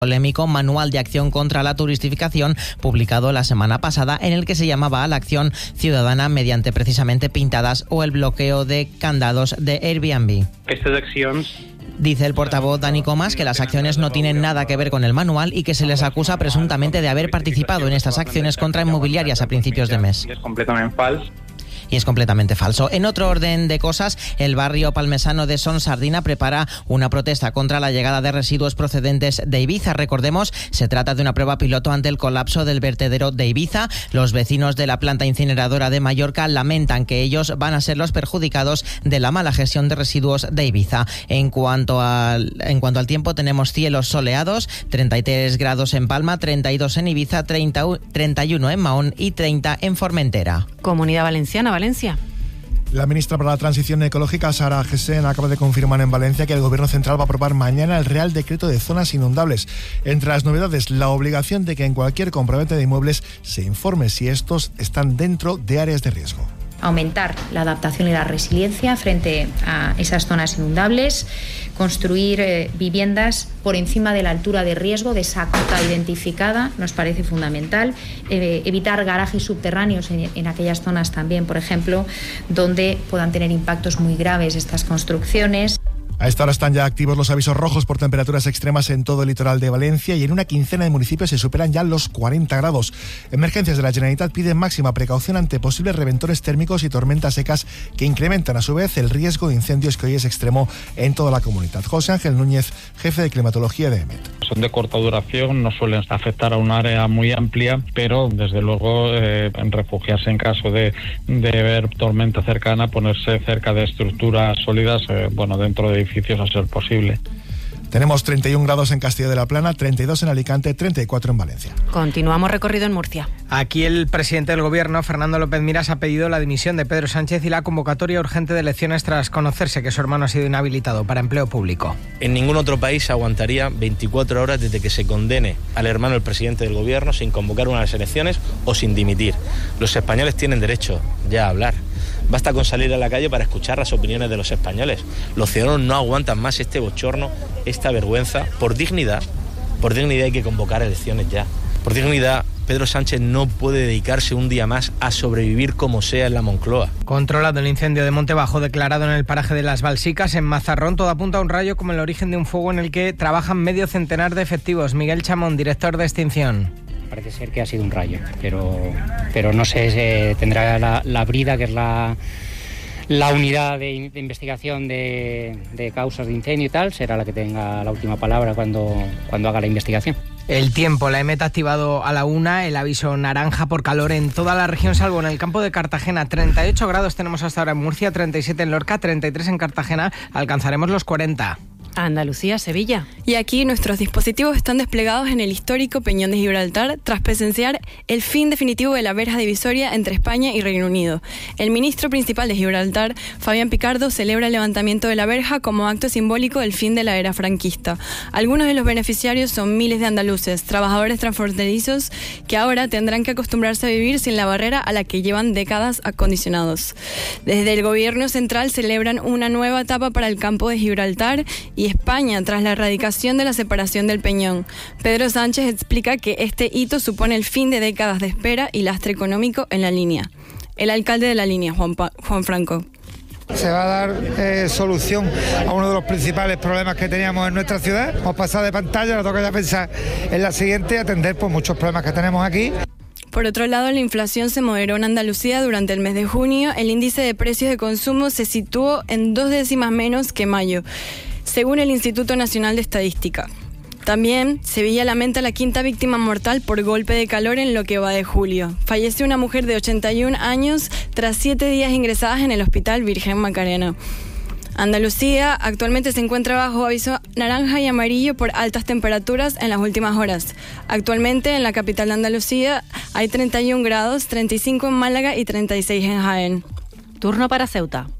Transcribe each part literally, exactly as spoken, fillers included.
polémico Manual de Acción contra la Turistificación, publicado la semana pasada, en el que se llamaba a la acción ciudadana mediante precisamente pintadas o el bloqueo de candados de Airbnb. Estas acciones... Dice el portavoz Dani Comas que las acciones no tienen nada que ver con el manual y que se les acusa presuntamente de haber participado en estas acciones contra inmobiliarias a principios de mes. Es completamente falso. Y es completamente falso. En otro orden de cosas, el barrio palmesano de Son Sardina prepara una protesta contra la llegada de residuos procedentes de Ibiza. Recordemos, se trata de una prueba piloto ante el colapso del vertedero de Ibiza. Los vecinos de la planta incineradora de Mallorca lamentan que ellos van a ser los perjudicados de la mala gestión de residuos de Ibiza. En cuanto al, en cuanto al tiempo, tenemos cielos soleados, treinta y tres grados en Palma, treinta y dos en Ibiza, treinta, treinta y uno en Mahón y treinta en Formentera. Comunidad Valenciana, Valencia. La ministra para la Transición Ecológica, Sara Gesen, acaba de confirmar en Valencia que el Gobierno Central va a aprobar mañana el Real Decreto de Zonas Inundables. Entre las novedades, la obligación de que en cualquier compraventa de inmuebles se informe si estos están dentro de áreas de riesgo. Aumentar la adaptación y la resiliencia frente a esas zonas inundables, construir eh, viviendas por encima de la altura de riesgo de esa cota identificada, nos parece fundamental, eh, evitar garajes subterráneos en, en aquellas zonas también, por ejemplo, donde puedan tener impactos muy graves estas construcciones. A esta hora están ya activos los avisos rojos por temperaturas extremas en todo el litoral de Valencia y en una quincena de municipios se superan ya los cuarenta grados. Emergencias de la Generalitat piden máxima precaución ante posibles reventones térmicos y tormentas secas que incrementan a su vez el riesgo de incendios que hoy es extremo en toda la comunidad. José Ángel Núñez, jefe de climatología de EMET. Son de corta duración, no suelen afectar a un área muy amplia, pero desde luego eh, en refugiarse en caso de, de ver tormenta cercana, ponerse cerca de estructuras sólidas, eh, bueno, dentro de edificios a ser posible. Tenemos treinta y un grados en Castilla de la Plana, treinta y dos en Alicante, treinta y cuatro en Valencia. Continuamos recorrido en Murcia. Aquí el presidente del Gobierno, Fernando López Miras, ha pedido la dimisión de Pedro Sánchez y la convocatoria urgente de elecciones tras conocerse que su hermano ha sido inhabilitado para empleo público. En ningún otro país se aguantaría veinticuatro horas desde que se condene al hermano del presidente del Gobierno sin convocar unas elecciones o sin dimitir. Los españoles tienen derecho ya a hablar. Basta con salir a la calle para escuchar las opiniones de los españoles. Los ciudadanos no aguantan más este bochorno, esta vergüenza. Por dignidad, por dignidad hay que convocar elecciones ya. Por dignidad, Pedro Sánchez no puede dedicarse un día más a sobrevivir como sea en la Moncloa. Controlado el incendio de Montebajo declarado en el paraje de Las Balsicas, en Mazarrón, todo apunta a un rayo como el origen de un fuego en el que trabajan medio centenar de efectivos. Miguel Chamón, director de extinción. Parece ser que ha sido un rayo, pero, pero no sé, se tendrá la, la brida, que es la, la unidad de, de investigación de, de causas de incendio y tal, será la que tenga la última palabra cuando, cuando haga la investigación. El tiempo, la EMET ha activado a la una el aviso naranja por calor en toda la región, salvo en el campo de Cartagena. treinta y ocho grados tenemos hasta ahora en Murcia, treinta y siete en Lorca, treinta y tres en Cartagena, alcanzaremos los cuarenta. Andalucía, Sevilla. Y aquí nuestros dispositivos están desplegados en el histórico Peñón de Gibraltar tras presenciar el fin definitivo de la verja divisoria entre España y Reino Unido. El ministro principal de Gibraltar, Fabián Picardo, celebra el levantamiento de la verja como acto simbólico del fin de la era franquista. Algunos de los beneficiarios son miles de andaluces, trabajadores transfronterizos que ahora tendrán que acostumbrarse a vivir sin la barrera a la que llevan décadas acondicionados. Desde el gobierno central celebran una nueva etapa para el campo de Gibraltar y España tras la erradicación de la separación del Peñón. Pedro Sánchez explica que este hito supone el fin de décadas de espera y lastre económico en la línea. El alcalde de la línea, Juan, pa- Juan Franco. Se va a dar eh, solución a uno de los principales problemas que teníamos en nuestra ciudad. Hemos pasado de pantalla, nos toca ya pensar en la siguiente y atender pues, muchos problemas que tenemos aquí. Por otro lado, la inflación se moderó en Andalucía durante el mes de junio. El índice de precios de consumo se situó en dos décimas menos que mayo, según el Instituto Nacional de Estadística. También Sevilla lamenta la quinta víctima mortal por golpe de calor en lo que va de julio. Falleció una mujer de ochenta y un años tras siete días ingresadas en el Hospital Virgen Macarena. Andalucía actualmente se encuentra bajo aviso naranja y amarillo por altas temperaturas en las últimas horas. Actualmente en la capital de Andalucía hay treinta y un grados, treinta y cinco en Málaga y treinta y seis en Jaén. Turno para Ceuta.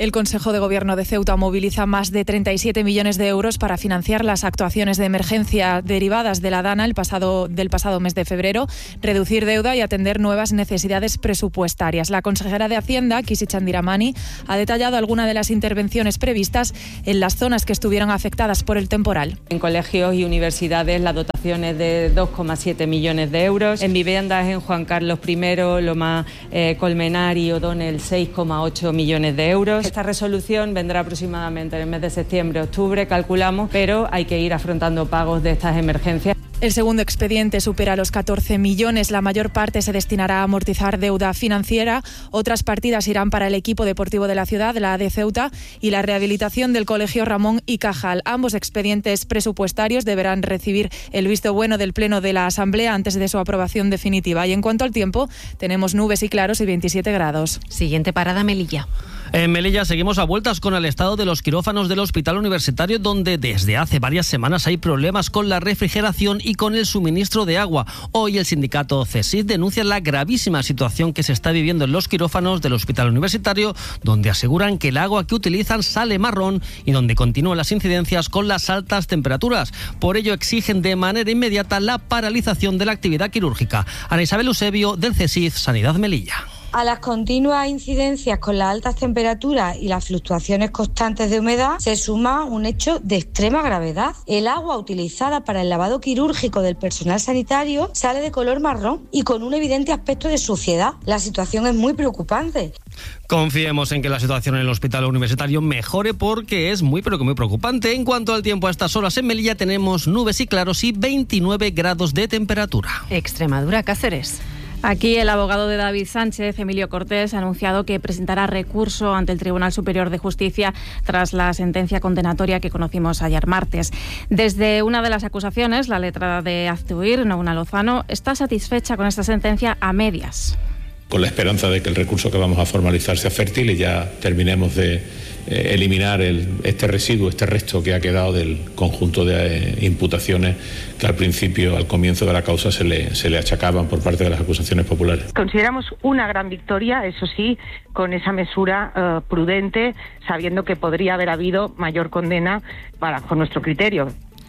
El Consejo de Gobierno de Ceuta moviliza más de treinta y siete millones de euros para financiar las actuaciones de emergencia derivadas de la Dana el pasado, del pasado mes de febrero, reducir deuda y atender nuevas necesidades presupuestarias. La consejera de Hacienda, Kisi Chandiramani, ha detallado algunas de las intervenciones previstas en las zonas que estuvieron afectadas por el temporal. En colegios y universidades la dotación es de dos coma siete millones de euros. En viviendas en Juan Carlos primero, Loma eh, Colmenar y O'Donnell seis coma ocho millones de euros. Esta resolución vendrá aproximadamente en el mes de septiembre-octubre, calculamos, pero hay que ir afrontando pagos de estas emergencias. El segundo expediente supera los catorce millones. La mayor parte se destinará a amortizar deuda financiera. Otras partidas irán para el equipo deportivo de la ciudad, la A D Ceuta, y la rehabilitación del Colegio Ramón y Cajal. Ambos expedientes presupuestarios deberán recibir el visto bueno del Pleno de la Asamblea antes de su aprobación definitiva. Y en cuanto al tiempo, tenemos nubes y claros y veintisiete grados. Siguiente parada, Melilla. En Melilla seguimos a vueltas con el estado de los quirófanos del Hospital Universitario, donde desde hace varias semanas hay problemas con la refrigeración y con el suministro de agua. Hoy el sindicato CESID denuncia la gravísima situación que se está viviendo en los quirófanos del Hospital Universitario, donde aseguran que el agua que utilizan sale marrón y donde continúan las incidencias con las altas temperaturas. Por ello exigen de manera inmediata la paralización de la actividad quirúrgica. Ana Isabel Eusebio, del CESID Sanidad Melilla. A las continuas incidencias con las altas temperaturas y las fluctuaciones constantes de humedad se suma un hecho de extrema gravedad. El agua utilizada para el lavado quirúrgico del personal sanitario sale de color marrón y con un evidente aspecto de suciedad. La situación es muy preocupante. Confiemos en que la situación en el Hospital Universitario mejore porque es muy pero que muy preocupante. En cuanto al tiempo, a estas horas en Melilla tenemos nubes y claros y veintinueve grados de temperatura. Extremadura, Cáceres. Aquí el abogado de David Sánchez, Emilio Cortés, ha anunciado que presentará recurso ante el Tribunal Superior de Justicia tras la sentencia condenatoria que conocimos ayer martes. Desde una de las acusaciones, la letrada de Aztuir, Noguna Lozano, está satisfecha con esta sentencia a medias. Con la esperanza de que el recurso que vamos a formalizar sea fértil y ya terminemos de eh, eliminar el, este residuo, este resto que ha quedado del conjunto de eh, imputaciones que al principio, al comienzo de la causa, se le, se le achacaban por parte de las acusaciones populares. Consideramos una gran victoria, eso sí, con esa mesura uh, prudente, sabiendo que podría haber habido mayor condena bajo nuestro criterio.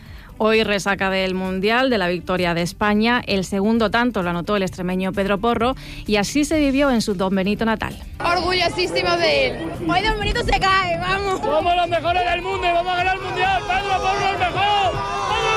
Hoy resaca del Mundial, de la victoria de España. El segundo tanto lo anotó el extremeño Pedro Porro y así se vivió en su Don Benito natal. Orgullosísimo de él. Hoy Don Benito se cae, vamos. Somos los mejores del mundo y vamos a ganar el Mundial. Pedro Porro el mejor. ¡Pedro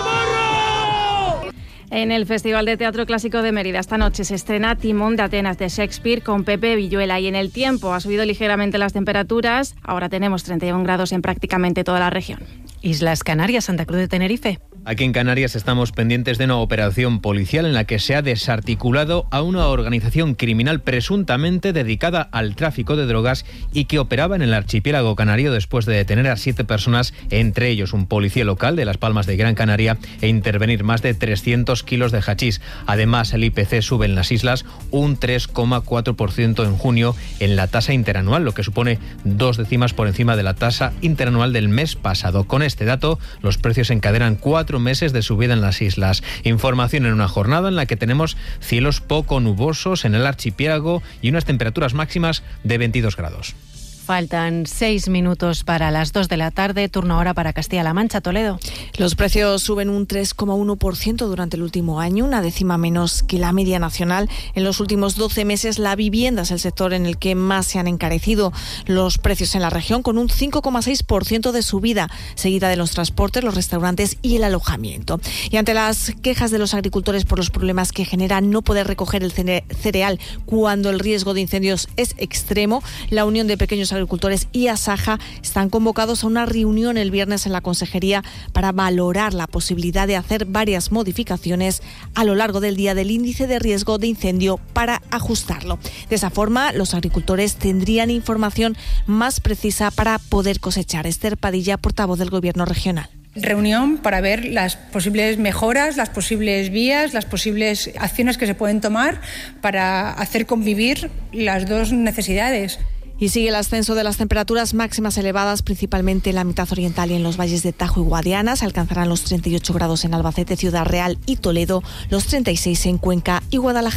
Porro! En el Festival de Teatro Clásico de Mérida esta noche se estrena Timón de Atenas de Shakespeare con Pepe Villuela y en el tiempo ha subido ligeramente las temperaturas. Ahora tenemos treinta y un grados en prácticamente toda la región. Islas Canarias, Santa Cruz de Tenerife. Aquí en Canarias estamos pendientes de una operación policial en la que se ha desarticulado a una organización criminal presuntamente dedicada al tráfico de drogas y que operaba en el archipiélago canario después de detener a siete personas, entre ellos un policía local de Las Palmas de Gran Canaria, e intervenir más de trescientos kilos de hachís. Además, el I P C sube en las islas un tres coma cuatro por ciento en junio en la tasa interanual, lo que supone dos décimas por encima de la tasa interanual del mes pasado. Con este dato, los precios encadenan cuatro meses de subida en las islas. Información en una jornada en la que tenemos cielos poco nubosos en el archipiélago y unas temperaturas máximas de veintidós grados. Faltan seis minutos para las dos de la tarde, turno ahora para Castilla-La Mancha, Toledo. Los precios suben un tres coma uno por ciento durante el último año, una décima menos que la media nacional. En los últimos doce meses, la vivienda es el sector en el que más se han encarecido los precios en la región, con un cinco coma seis por ciento de subida, seguida de los transportes, los restaurantes y el alojamiento. Y ante las quejas de los agricultores por los problemas que genera no poder recoger el cereal cuando el riesgo de incendios es extremo, la Unión de Pequeños Agricultores y Asaja están convocados a una reunión el viernes en la Consejería para valorar la posibilidad de hacer varias modificaciones a lo largo del día del índice de riesgo de incendio para ajustarlo. De esa forma, los agricultores tendrían información más precisa para poder cosechar. Esther Padilla, portavoz del Gobierno regional. Reunión para ver las posibles mejoras, las posibles vías, las posibles acciones que se pueden tomar para hacer convivir las dos necesidades. Y sigue el ascenso de las temperaturas máximas elevadas, principalmente en la mitad oriental y en los valles de Tajo y Guadiana. Se alcanzarán los treinta y ocho grados en Albacete, Ciudad Real y Toledo, los treinta y seis en Cuenca y Guadalajara.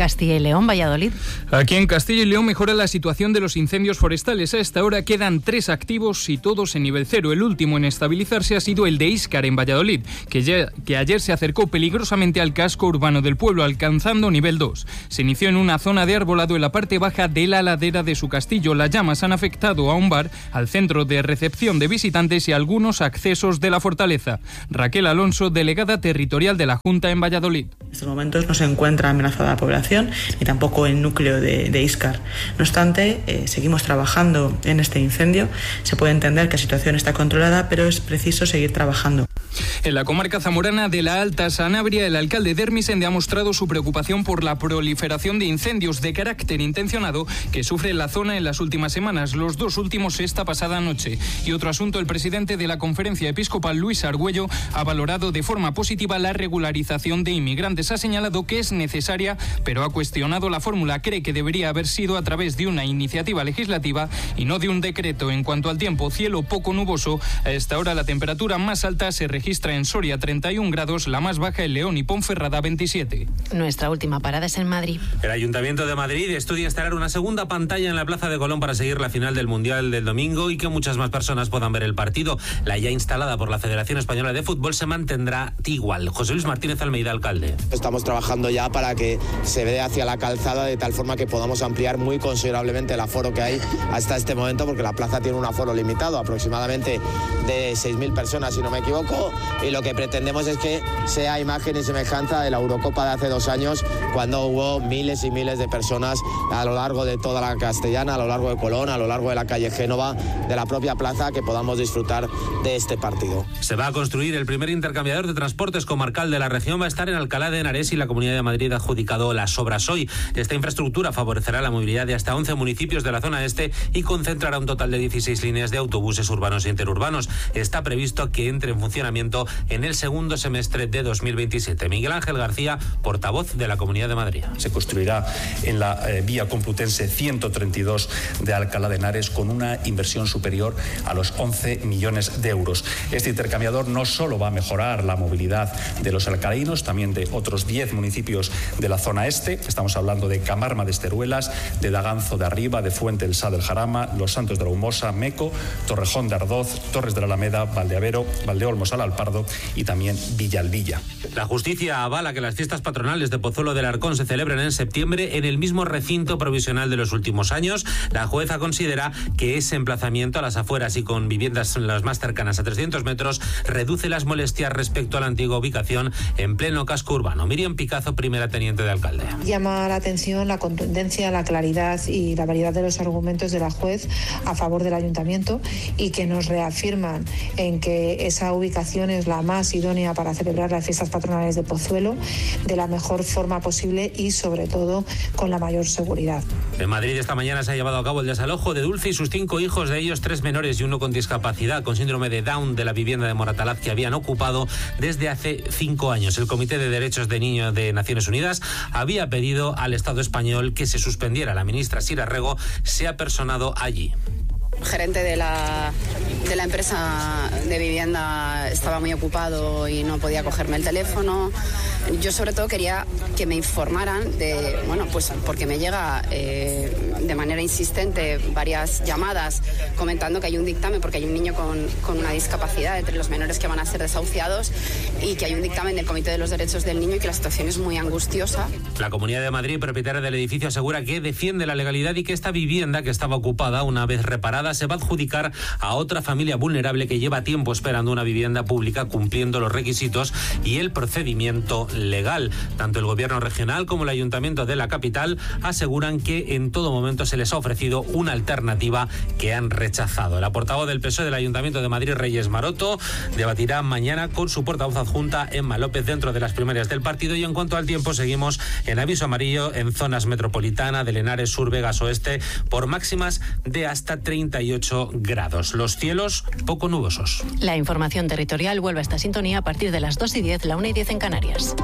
Castilla y León, Valladolid. Aquí en Castilla y León mejora la situación de los incendios forestales. A esta hora quedan tres activos y todos en nivel cero. El último en estabilizarse ha sido el de Íscar en Valladolid, que, ya, que ayer se acercó peligrosamente al casco urbano del pueblo, alcanzando nivel dos. Se inició en una zona de arbolado en la parte baja de la ladera de su castillo. Las llamas han afectado a un bar, al centro de recepción de visitantes y algunos accesos de la fortaleza. Raquel Alonso, delegada territorial de la Junta en Valladolid. En estos momentos no se encuentra amenazada la población ni tampoco el núcleo de, de Íscar. No obstante, eh, seguimos trabajando en este incendio. Se puede entender que la situación está controlada, pero es preciso seguir trabajando. En la comarca zamorana de la Alta Sanabria, el alcalde de Hermisen ha mostrado su preocupación por la proliferación de incendios de carácter intencionado que sufre la zona en las últimas semanas, los dos últimos esta pasada noche. Y otro asunto, el presidente de la Conferencia Episcopal, Luis Argüello, ha valorado de forma positiva la regularización de inmigrantes. Ha señalado que es necesaria, pero ha cuestionado la fórmula. Cree que debería haber sido a través de una iniciativa legislativa y no de un decreto. En cuanto al tiempo, cielo poco nuboso. A esta hora la temperatura más alta se registra en Soria, treinta y un grados, la más baja en León y Ponferrada, veintisiete. Nuestra última parada es en Madrid. El Ayuntamiento de Madrid estudia instalar una segunda pantalla en la Plaza de Colón para seguir la final del Mundial del domingo y que muchas más personas puedan ver el partido. La ya instalada por la Federación Española de Fútbol se mantendrá igual. José Luis Martínez Almeida, alcalde. Estamos trabajando ya para que se vea hacia la calzada de tal forma que podamos ampliar muy considerablemente el aforo que hay hasta este momento, porque la plaza tiene un aforo limitado, aproximadamente de seis mil personas, si no me equivoco, y lo que pretendemos es que sea imagen y semejanza de la Eurocopa de hace dos años, cuando hubo miles y miles de personas a lo largo de toda la Castellana, a lo largo de Colón, a lo largo de la calle Génova, de la propia plaza, que podamos disfrutar de este partido. Se va a construir el primer intercambiador de transportes comarcal de la región. Va a estar en Alcalá de Henares y la Comunidad de Madrid ha adjudicado las obras hoy. Esta infraestructura favorecerá la movilidad de hasta once municipios de la zona este y concentrará un total de dieciséis líneas de autobuses urbanos e interurbanos. Está previsto que entre en funcionamiento en el segundo semestre de dos mil veintisiete. Miguel Ángel García, portavoz de la Comunidad de Madrid. Se construirá en la eh, vía Complutense ciento treinta y dos de Alcalá de Henares con una inversión superior a los once millones de euros. Este intercambiador no solo va a mejorar la movilidad de los alcalainos, también de otros diez municipios de la zona este. Estamos hablando de Camarma de Esteruelas, de Daganzo de Arriba, de Fuente del Sá del Jarama, Los Santos de la Humosa, Meco, Torrejón de Ardoz, Torres de la Alameda, Valdeavero, Valdeolmos al Alpardo y también Villalvilla. La justicia avala que las fiestas patronales de Pozuelo del Arcón se celebren en septiembre en el mismo recinto provisional de los últimos años. La jueza considera que ese emplazamiento a las afueras y con viviendas las más cercanas a trescientos metros reduce las molestias respecto a la antigua ubicación en pleno casco urbano. Miriam Picazo, primera teniente de alcalde. Llama la atención la contundencia, la claridad y la variedad de los argumentos de la juez a favor del ayuntamiento y que nos reafirman en que esa ubicación es la más idónea para celebrar las fiestas patronales de Pozuelo de la mejor forma posible y sobre todo con la mayor seguridad. En Madrid esta mañana se ha llevado a cabo el desalojo de Dulce y sus cinco hijos, de ellos tres menores y uno con discapacidad, con síndrome de Down, de la vivienda de Moratalaz que habían ocupado desde hace cinco años. El Comité de Derechos de Niños de Naciones Unidas había pedido al Estado español que se suspendiera. La ministra Sira Rego se ha personado allí. El gerente de la, de la empresa de vivienda estaba muy ocupado y no podía cogerme el teléfono. Yo sobre todo quería que me informaran de, bueno, pues porque me llega eh, de manera insistente varias llamadas comentando que hay un dictamen, porque hay un niño con, con una discapacidad entre los menores que van a ser desahuciados y que hay un dictamen del Comité de los Derechos del Niño y que la situación es muy angustiosa. La Comunidad de Madrid, propietaria del edificio, asegura que defiende la legalidad y que esta vivienda que estaba ocupada, una vez reparada, se va a adjudicar a otra familia vulnerable que lleva tiempo esperando una vivienda pública cumpliendo los requisitos y el procedimiento legal. Tanto el gobierno regional como el ayuntamiento de la capital aseguran que en todo momento se les ha ofrecido una alternativa que han rechazado. La portavoz del P S O E del Ayuntamiento de Madrid, Reyes Maroto, debatirá mañana con su portavoz adjunta, Emma López, dentro de las primarias del partido. Y en cuanto al tiempo, seguimos en aviso amarillo en zonas metropolitana de Henares, Sur, Vegas, Oeste, por máximas de hasta treinta y ocho grados. Los cielos poco nubosos. La información territorial vuelve a esta sintonía a partir de las dos y diez, la una y diez en Canarias.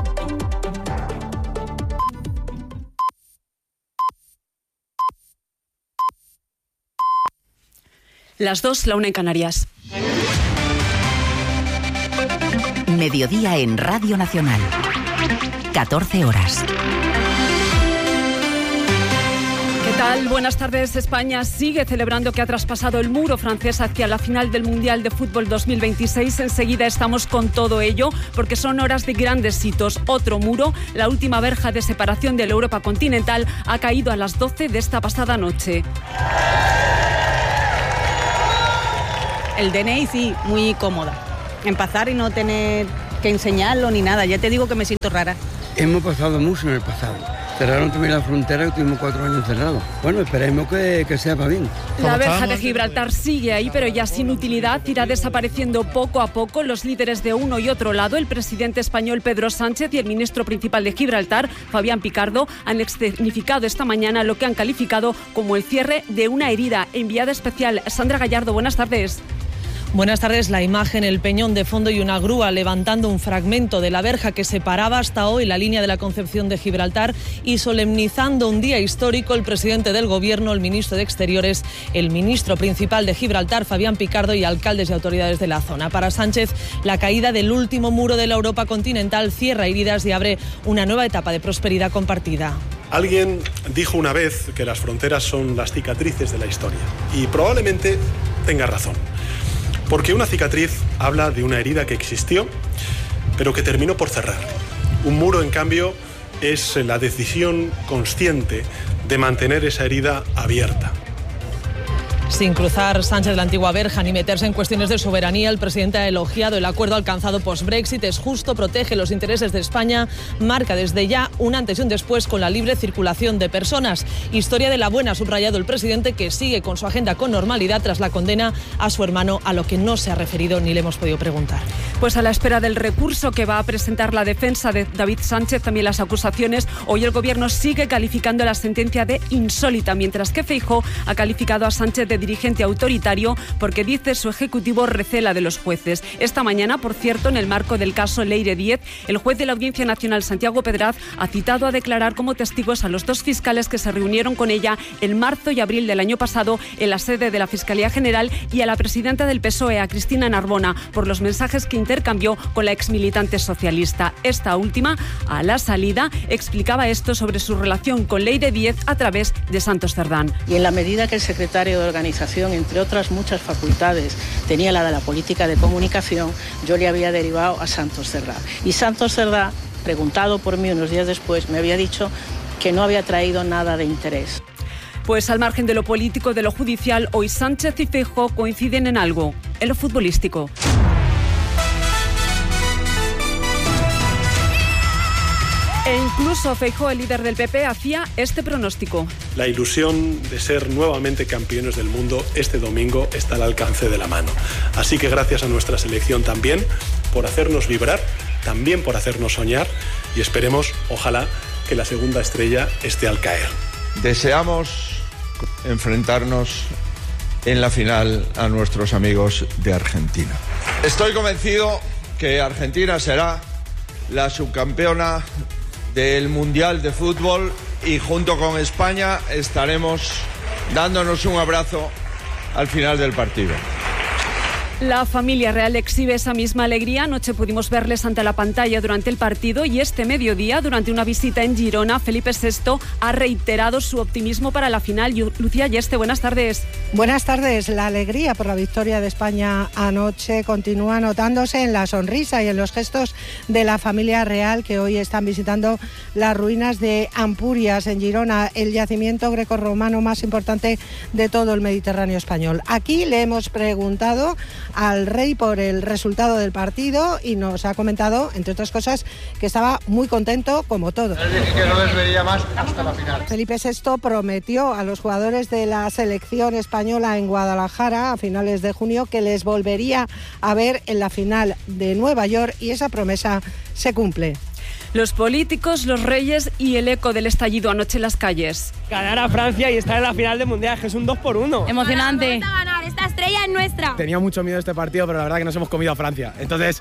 Las dos, la una en Canarias. Mediodía en Radio Nacional. catorce horas. tal? Buenas tardes. España sigue celebrando que ha traspasado el muro francés hacia la final del Mundial de Fútbol dos mil veintiséis. Enseguida estamos con todo ello, porque son horas de grandes hitos. Otro muro, la última verja de separación de la Europa continental, ha caído a las doce de esta pasada noche. El D N I sí, muy cómoda. En pasar y no tener que enseñarlo ni nada. Ya te digo que me siento rara. Hemos pasado mucho en el pasado. Cerraron también la frontera y tuvimos cuatro años cerrados. Bueno, esperemos que, que sea para bien. La verja de Gibraltar sigue ahí, pero ya sin utilidad. Irá desapareciendo poco a poco. Los líderes de uno y otro lado, el presidente español Pedro Sánchez y el ministro principal de Gibraltar, Fabián Picardo, han escenificado esta mañana lo que han calificado como el cierre de una herida. Enviada especial, Sandra Gallardo, buenas tardes. Buenas tardes. La imagen, el peñón de fondo y una grúa levantando un fragmento de la verja que separaba hasta hoy la línea de la Concepción de Gibraltar y solemnizando un día histórico el presidente del Gobierno, el ministro de Exteriores, el ministro principal de Gibraltar, Fabián Picardo, y alcaldes y autoridades de la zona. Para Sánchez, la caída del último muro de la Europa continental cierra heridas y abre una nueva etapa de prosperidad compartida. Alguien dijo una vez que las fronteras son las cicatrices de la historia y probablemente tenga razón. Porque una cicatriz habla de una herida que existió, pero que terminó por cerrar. Un muro, en cambio, es la decisión consciente de mantener esa herida abierta. Sin cruzar Sánchez la antigua verja ni meterse en cuestiones de soberanía, el presidente ha elogiado el acuerdo alcanzado post-Brexit. Es justo, protege los intereses de España, marca desde ya un antes y un después con la libre circulación de personas. Historia de la buena, ha subrayado el presidente, que sigue con su agenda con normalidad tras la condena a su hermano, a lo que no se ha referido ni le hemos podido preguntar. Pues a la espera del recurso que va a presentar la defensa de David Sánchez, también las acusaciones, hoy el Gobierno sigue calificando la sentencia de insólita, mientras que Feijóo ha calificado a Sánchez de dirigente autoritario porque dice su ejecutivo recela de los jueces. Esta mañana, por cierto, en el marco del caso Leire diez, el juez de la Audiencia Nacional, Santiago Pedraz, ha citado a declarar como testigos a los dos fiscales que se reunieron con ella en marzo y abril del año pasado en la sede de la Fiscalía General, y a la presidenta del P S O E, a Cristina Narbona, por los mensajes que intercambió con la exmilitante socialista. Esta última, a la salida, explicaba esto sobre su relación con Leire diez a través de Santos Cerdán. Y en la medida que el secretario de organización, entre otras muchas facultades, tenía la de la política de comunicación, yo le había derivado a Santos Cerdá. Y Santos Cerdá, preguntado por mí unos días después, me había dicho que no había traído nada de interés. Pues al margen de lo político, de lo judicial, hoy Sánchez y Feijóo coinciden en algo, en lo futbolístico. E incluso Feijóo, el líder del P P, hacía este pronóstico. La ilusión de ser nuevamente campeones del mundo este domingo está al alcance de la mano. Así que gracias a nuestra selección también por hacernos vibrar, también por hacernos soñar, y esperemos, ojalá, que la segunda estrella esté al caer. Deseamos enfrentarnos en la final a nuestros amigos de Argentina. Estoy convencido que Argentina será la subcampeona del Mundial de Fútbol y junto con España estaremos dándonos un abrazo al final del partido. La familia real exhibe esa misma alegría. Anoche pudimos verles ante la pantalla durante el partido, y este mediodía, durante una visita en Girona, Felipe sexto ha reiterado su optimismo para la final. Lucía Yeste, buenas tardes. Buenas tardes. La alegría por la victoria de España anoche continúa notándose en la sonrisa y en los gestos de la familia real, que hoy están visitando las ruinas de Ampurias en Girona, el yacimiento grecorromano más importante de todo el Mediterráneo español. Aquí le hemos preguntado al rey por el resultado del partido y nos ha comentado, entre otras cosas, que estaba muy contento como todos. Les dije que no les veía más hasta la final. Felipe sexto prometió a los jugadores de la selección española en Guadalajara a finales de junio que les volvería a ver en la final de Nueva York, y esa promesa se cumple. Los políticos, los reyes y el eco del estallido anoche en las calles. Ganar a Francia y estar en la final del Mundial, que es un dos por uno. Emocionante. Vamos a ganar, esta estrella es nuestra. Tenía mucho miedo este partido, pero la verdad que nos hemos comido a Francia. Entonces,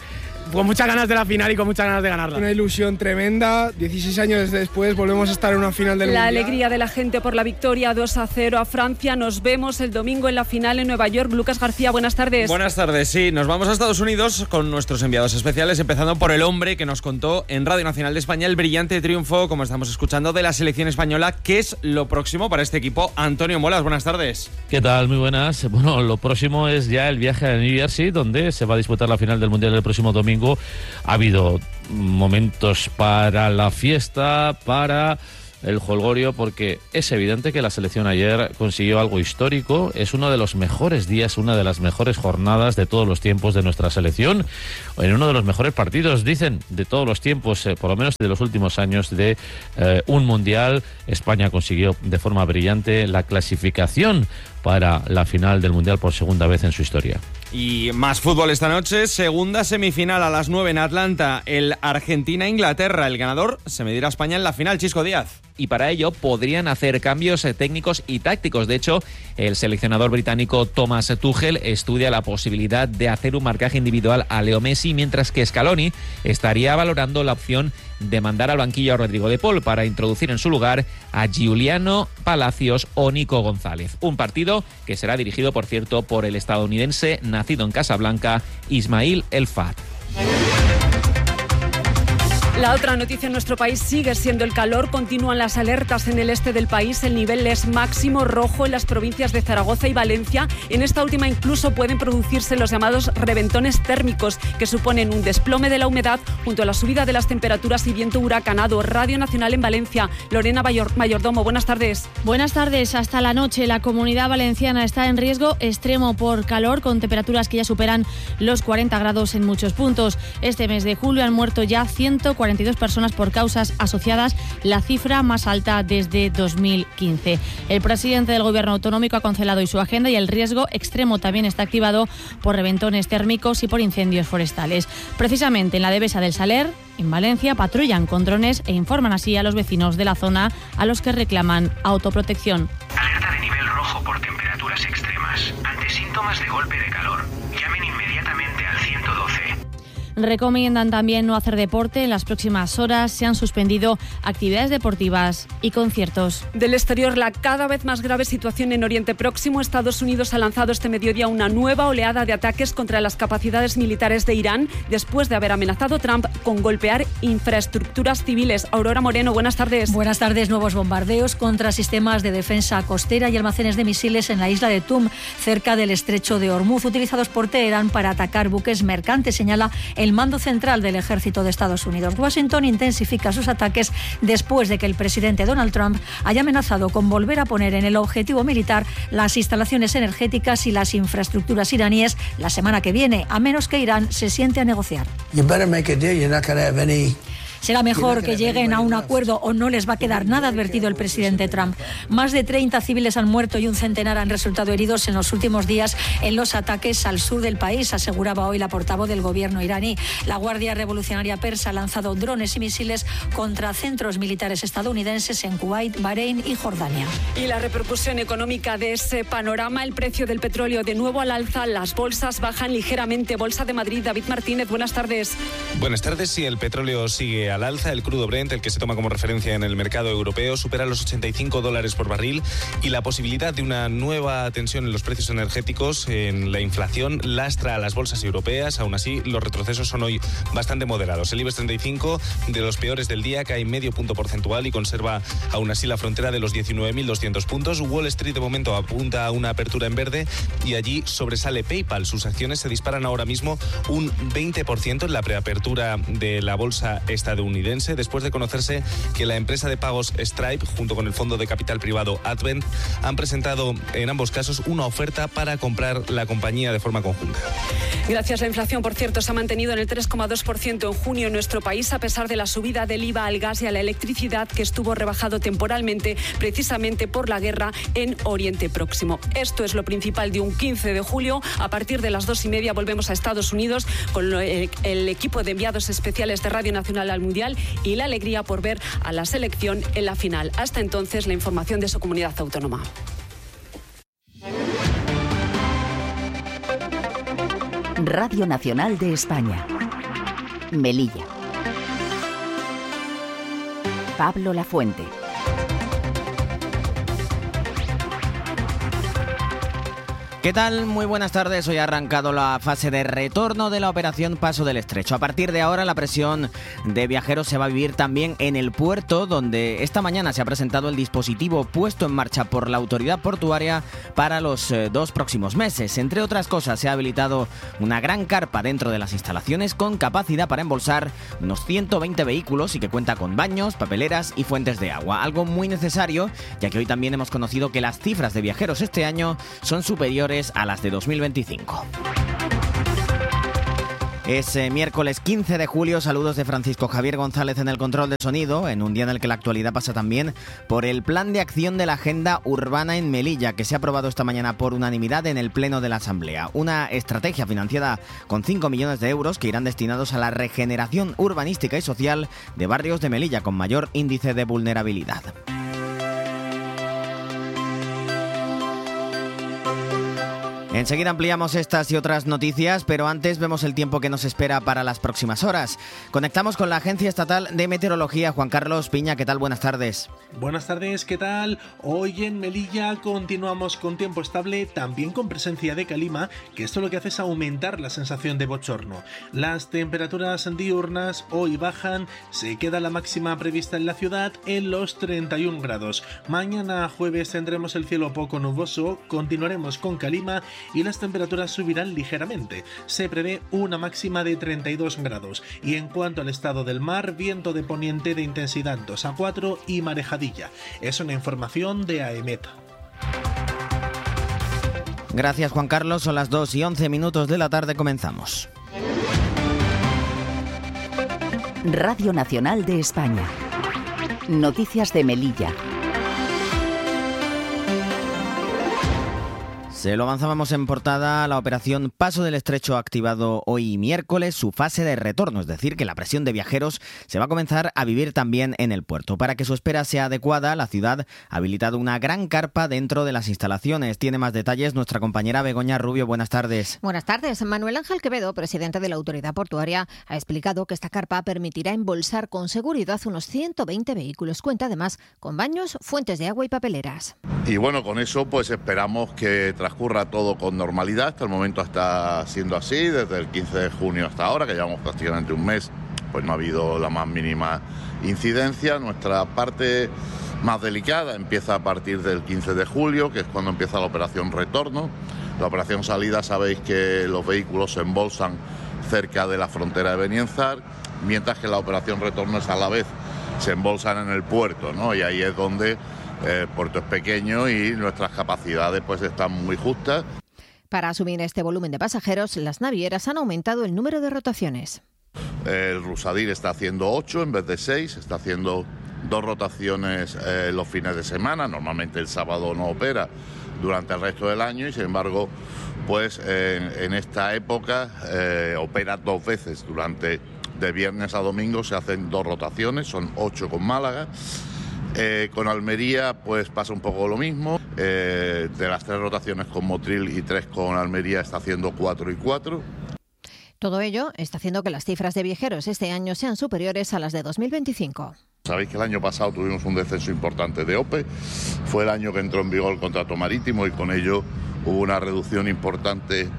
con muchas ganas de la final y con muchas ganas de ganarla. Una ilusión tremenda, dieciséis años después volvemos a estar en una final del La Mundial. alegría de la gente por la victoria dos a cero a Francia. Nos vemos el domingo en la final en Nueva York. Lucas García, buenas tardes. Buenas tardes, sí, nos vamos a Estados Unidos con nuestros enviados especiales, empezando por el hombre que nos contó en Radio Nacional de España el brillante triunfo, como estamos escuchando, de la selección española. ¿Qué es lo próximo para este equipo? Antonio Molas, buenas tardes. ¿Qué tal? Muy buenas. Bueno, lo próximo es ya el viaje a New Jersey, donde se va a disputar la final del Mundial el próximo domingo. Ha habido momentos para la fiesta, para el jolgorio, porque es evidente que la selección ayer consiguió algo histórico. Es uno de los mejores días, una de las mejores jornadas de todos los tiempos de nuestra selección, en uno de los mejores partidos, dicen, de todos los tiempos, eh, por lo menos de los últimos años de eh, un mundial. España consiguió de forma brillante la clasificación para la final del Mundial por segunda vez en su historia. Y más fútbol esta noche, segunda semifinal a las nueve en Atlanta, el Argentina-Inglaterra. El ganador se medirá a España en la final, Chisco Díaz. Y para ello podrían hacer cambios técnicos y tácticos. De hecho, el seleccionador británico Thomas Tuchel estudia la posibilidad de hacer un marcaje individual a Leo Messi, mientras que Scaloni estaría valorando la opción de mandar al banquillo a Rodrigo de Paul para introducir en su lugar a Giuliano Palacios o Nico González. Un partido que será dirigido, por cierto, por el estadounidense nacido en Casablanca, Ismail El Fat. La otra noticia en nuestro país sigue siendo el calor. Continúan las alertas en el este del país. El nivel es máximo rojo en las provincias de Zaragoza y Valencia. En esta última incluso pueden producirse los llamados reventones térmicos, que suponen un desplome de la humedad junto a la subida de las temperaturas y viento huracanado. Radio Nacional en Valencia. Lorena Mayordomo, buenas tardes. Buenas tardes. Hasta la noche la Comunidad Valenciana está en riesgo extremo por calor, con temperaturas que ya superan los cuarenta grados en muchos puntos. Este mes de julio han muerto ya ciento cuarenta y dos personas por causas asociadas, la cifra más alta desde dos mil quince. El presidente del Gobierno autonómico ha cancelado hoy su agenda y el riesgo extremo también está activado por reventones térmicos y por incendios forestales. Precisamente en la Devesa del Saler, en Valencia, patrullan con drones e informan así a los vecinos de la zona, a los que reclaman autoprotección. Alerta de nivel rojo por temperaturas extremas. Ante síntomas de golpe de calor, llamen inmediatamente al ciento doce. Recomiendan también no hacer deporte en las próximas horas. Se han suspendido actividades deportivas y conciertos. Del exterior, la cada vez más grave situación en Oriente Próximo. Estados Unidos ha lanzado este mediodía una nueva oleada de ataques contra las capacidades militares de Irán, después de haber amenazado Trump con golpear infraestructuras civiles. Aurora Moreno, buenas tardes. Buenas tardes. Nuevos bombardeos contra sistemas de defensa costera y almacenes de misiles en la isla de Tum, cerca del estrecho de Hormuz, utilizados por Teherán para atacar buques mercantes, señala el mando central del ejército de Estados Unidos. Washington intensifica sus ataques después de que el presidente Donald Trump haya amenazado con volver a poner en el objetivo militar las instalaciones energéticas y las infraestructuras iraníes la semana que viene, a menos que Irán se siente a negociar. Será mejor que lleguen a un acuerdo o no les va a quedar nada, ha advertido el presidente Trump. Más de treinta civiles han muerto y un centenar han resultado heridos en los últimos días en los ataques al sur del país, aseguraba hoy la portavoz del gobierno iraní. La Guardia Revolucionaria Persa ha lanzado drones y misiles contra centros militares estadounidenses en Kuwait, Bahrein y Jordania. Y la repercusión económica de ese panorama, el precio del petróleo de nuevo al alza, las bolsas bajan ligeramente. Bolsa de Madrid, David Martínez, buenas tardes. Buenas tardes. Sí, el petróleo sigue al alza. El crudo Brent, el que se toma como referencia en el mercado europeo, supera los ochenta y cinco dólares por barril, y la posibilidad de una nueva tensión en los precios energéticos, en la inflación, lastra a las bolsas europeas. Aún así, los retrocesos son hoy bastante moderados. El IBEX treinta y cinco, de los peores del día, cae medio punto porcentual y conserva aún así la frontera de los diecinueve mil doscientos puntos. Wall Street de momento apunta a una apertura en verde y allí sobresale PayPal. Sus acciones se disparan ahora mismo un veinte por ciento en la preapertura de la bolsa estadounidense, después de conocerse que la empresa de pagos Stripe, junto con el fondo de capital privado Advent, han presentado en ambos casos una oferta para comprar la compañía de forma conjunta. Gracias. La inflación, por cierto, se ha mantenido en el tres coma dos por ciento en junio en nuestro país, a pesar de la subida del I V A al gas y a la electricidad, que estuvo rebajado temporalmente precisamente por la guerra en Oriente Próximo. Esto es lo principal de un quince de julio. A partir de las dos y media volvemos a Estados Unidos con el equipo de enviados especiales de Radio Nacional al Mundial y la alegría por ver a la selección en la final. Hasta entonces, la información de su comunidad autónoma. Radio Nacional de España. Melilla. Pablo Lafuente. ¿Qué tal? Muy buenas tardes. Hoy ha arrancado la fase de retorno de la operación Paso del Estrecho. A partir de ahora la presión de viajeros se va a vivir también en el puerto, donde esta mañana se ha presentado el dispositivo puesto en marcha por la autoridad portuaria para los eh, dos próximos meses. Entre otras cosas, se ha habilitado una gran carpa dentro de las instalaciones con capacidad para embolsar unos ciento veinte vehículos y que cuenta con baños, papeleras y fuentes de agua. Algo muy necesario, ya que hoy también hemos conocido que las cifras de viajeros este año son superiores a las de dos mil veinticinco. Es eh, miércoles quince de julio, saludos de Francisco Javier González en el control de sonido, en un día en el que la actualidad pasa también por el plan de acción de la agenda urbana en Melilla, que se ha aprobado esta mañana por unanimidad en el Pleno de la Asamblea. Una estrategia financiada con cinco millones de euros que irán destinados a la regeneración urbanística y social de barrios de Melilla con mayor índice de vulnerabilidad. Enseguida ampliamos estas y otras noticias, pero antes vemos el tiempo que nos espera para las próximas horas. Conectamos con la Agencia Estatal de Meteorología. Juan Carlos Piña, ¿qué tal? Buenas tardes. Buenas tardes, ¿qué tal? Hoy en Melilla continuamos con tiempo estable, también con presencia de calima, que esto lo que hace es aumentar la sensación de bochorno. Las temperaturas diurnas hoy bajan, se queda la máxima prevista en la ciudad en los treinta y un grados. Mañana jueves tendremos el cielo poco nuboso, continuaremos con calima y las temperaturas subirán ligeramente. Se prevé una máxima de treinta y dos grados. Y en cuanto al estado del mar, viento de poniente de intensidad dos a cuatro y marejadilla. Es una información de AEMET. Gracias, Juan Carlos. Son las dos y once minutos de la tarde. Comenzamos. Radio Nacional de España. Noticias de Melilla. Se lo avanzábamos en portada, la operación Paso del Estrecho ha activado hoy miércoles su fase de retorno, es decir, que la presión de viajeros se va a comenzar a vivir también en el puerto. Para que su espera sea adecuada, la ciudad ha habilitado una gran carpa dentro de las instalaciones. Tiene más detalles nuestra compañera Begoña Rubio. Buenas tardes. Buenas tardes. Manuel Ángel Quevedo, presidente de la Autoridad Portuaria, ha explicado que esta carpa permitirá embolsar con seguridad unos ciento veinte vehículos. Cuenta además con baños, fuentes de agua y papeleras. Y bueno, con eso pues esperamos que transcurra todo con normalidad. Hasta el momento está siendo así, desde el quince de junio hasta ahora, que llevamos prácticamente un mes, pues no ha habido la más mínima incidencia. Nuestra parte más delicada empieza a partir del quince de julio, que es cuando empieza la operación retorno. La operación salida, sabéis que los vehículos se embolsan cerca de la frontera de Benienzar, mientras que la operación retorno es a la vez, se embolsan en el puerto, ¿no? Y ahí es donde el puerto es pequeño y nuestras capacidades pues están muy justas. Para asumir este volumen de pasajeros, las navieras han aumentado el número de rotaciones. El Rusadir está haciendo ocho en vez de seis, está haciendo dos rotaciones eh, los fines de semana. Normalmente el sábado no opera durante el resto del año y sin embargo pues eh, en esta época eh, opera dos veces. Durante de viernes a domingo se hacen dos rotaciones, son ocho con Málaga. Eh, con Almería pues pasa un poco lo mismo, eh, de las tres rotaciones con Motril y tres con Almería está haciendo cuatro y cuatro. Todo ello está haciendo que las cifras de viajeros este año sean superiores a las de dos mil veinticinco. Sabéis que el año pasado tuvimos un descenso importante de O P E, fue el año que entró en vigor el contrato marítimo y con ello hubo una reducción importante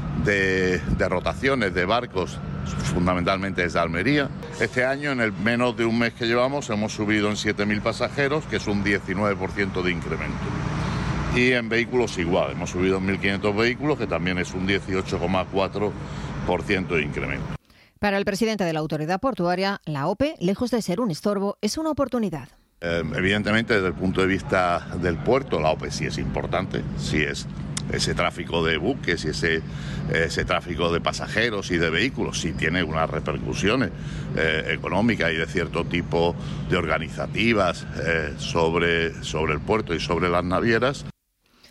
de, de rotaciones de barcos, fundamentalmente desde Almería. Este año, en el menos de un mes que llevamos, hemos subido en siete mil pasajeros, que es un diecinueve por ciento de incremento. Y en vehículos igual, hemos subido en mil quinientos vehículos, que también es un dieciocho coma cuatro por ciento de incremento. Para el presidente de la Autoridad Portuaria, la O P E, lejos de ser un estorbo, es una oportunidad. Eh, evidentemente, desde el punto de vista del puerto, la O P E sí es importante, sí es ese tráfico de buques y ese, ese tráfico de pasajeros y de vehículos sí tiene unas repercusiones eh, económicas y de cierto tipo de organizativas eh, sobre, sobre el puerto y sobre las navieras.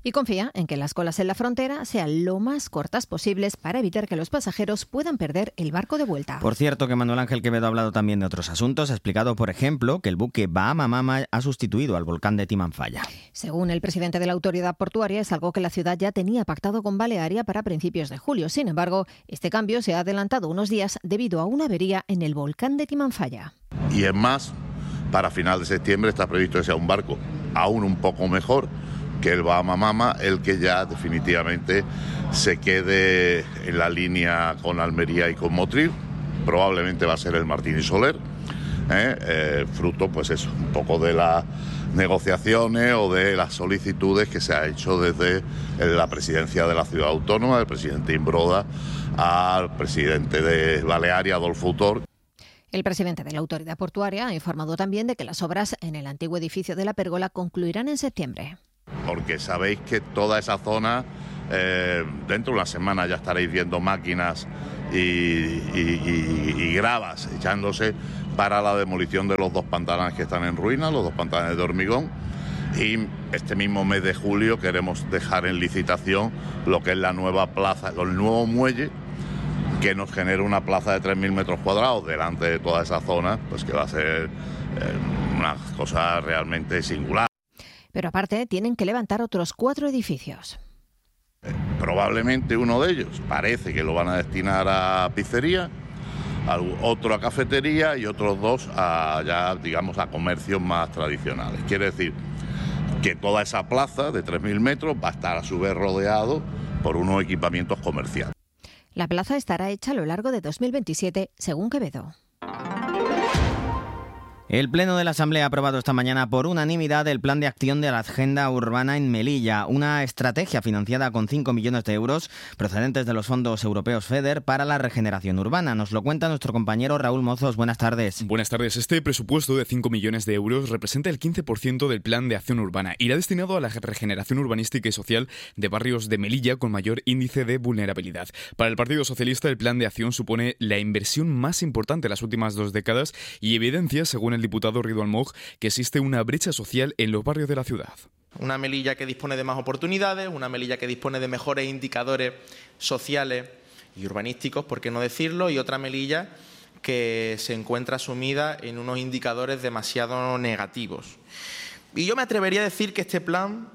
Y confía en que las colas en la frontera sean lo más cortas posibles para evitar que los pasajeros puedan perder el barco de vuelta. Por cierto, que Manuel Ángel Quevedo ha hablado también de otros asuntos. Ha explicado, por ejemplo, que el buque Bahama Mama ha sustituido al volcán de Timanfaya. Según el presidente de la autoridad portuaria, es algo que la ciudad ya tenía pactado con Balearia para principios de julio. Sin embargo, este cambio se ha adelantado unos días debido a una avería en el volcán de Timanfaya. Y es más, para final de septiembre está previsto que sea un barco aún un poco mejor que el Bahama Mama, el que ya definitivamente se quede en la línea con Almería y con Motril. Probablemente va a ser el Martín y Soler, ¿eh? Eh, fruto pues eso, un poco de las negociaciones o de las solicitudes que se ha hecho desde la presidencia de la ciudad autónoma, del presidente Imbroda al presidente de Balearia, Adolfo Utor. El presidente de la autoridad portuaria ha informado también de que las obras en el antiguo edificio de la Pérgola concluirán en septiembre. Porque sabéis que toda esa zona, eh, dentro de una semana ya estaréis viendo máquinas y, y, y, y gravas echándose para la demolición de los dos pantanes que están en ruinas, los dos pantanes de hormigón. Y este mismo mes de julio queremos dejar en licitación lo que es la nueva plaza, el nuevo muelle, que nos genera una plaza de tres mil metros cuadrados delante de toda esa zona, pues que va a ser eh, una cosa realmente singular. Pero aparte tienen que levantar otros cuatro edificios. Probablemente uno de ellos parece que lo van a destinar a pizzería, otro a cafetería y otros dos a, ya, digamos, a comercios más tradicionales. Quiere decir que toda esa plaza de tres mil metros va a estar a su vez rodeado por unos equipamientos comerciales. La plaza estará hecha a lo largo de dos mil veintisiete, según Quevedo. El Pleno de la Asamblea ha aprobado esta mañana por unanimidad el Plan de Acción de la Agenda Urbana en Melilla, una estrategia financiada con cinco millones de euros procedentes de los fondos europeos FEDER para la regeneración urbana. Nos lo cuenta nuestro compañero Raúl Mozos. Buenas tardes. Buenas tardes. Este presupuesto de cinco millones de euros representa el quince por ciento del Plan de Acción Urbana. Irá destinado a la regeneración urbanística y social de barrios de Melilla con mayor índice de vulnerabilidad. Para el Partido Socialista, el Plan de Acción supone la inversión más importante de las últimas dos décadas y evidencia, según el diputado Ridwan Moch, que existe una brecha social en los barrios de la ciudad. Una Melilla que dispone de más oportunidades, una Melilla que dispone de mejores indicadores sociales y urbanísticos, por qué no decirlo, y otra Melilla que se encuentra sumida en unos indicadores demasiado negativos. Y yo me atrevería a decir que este plan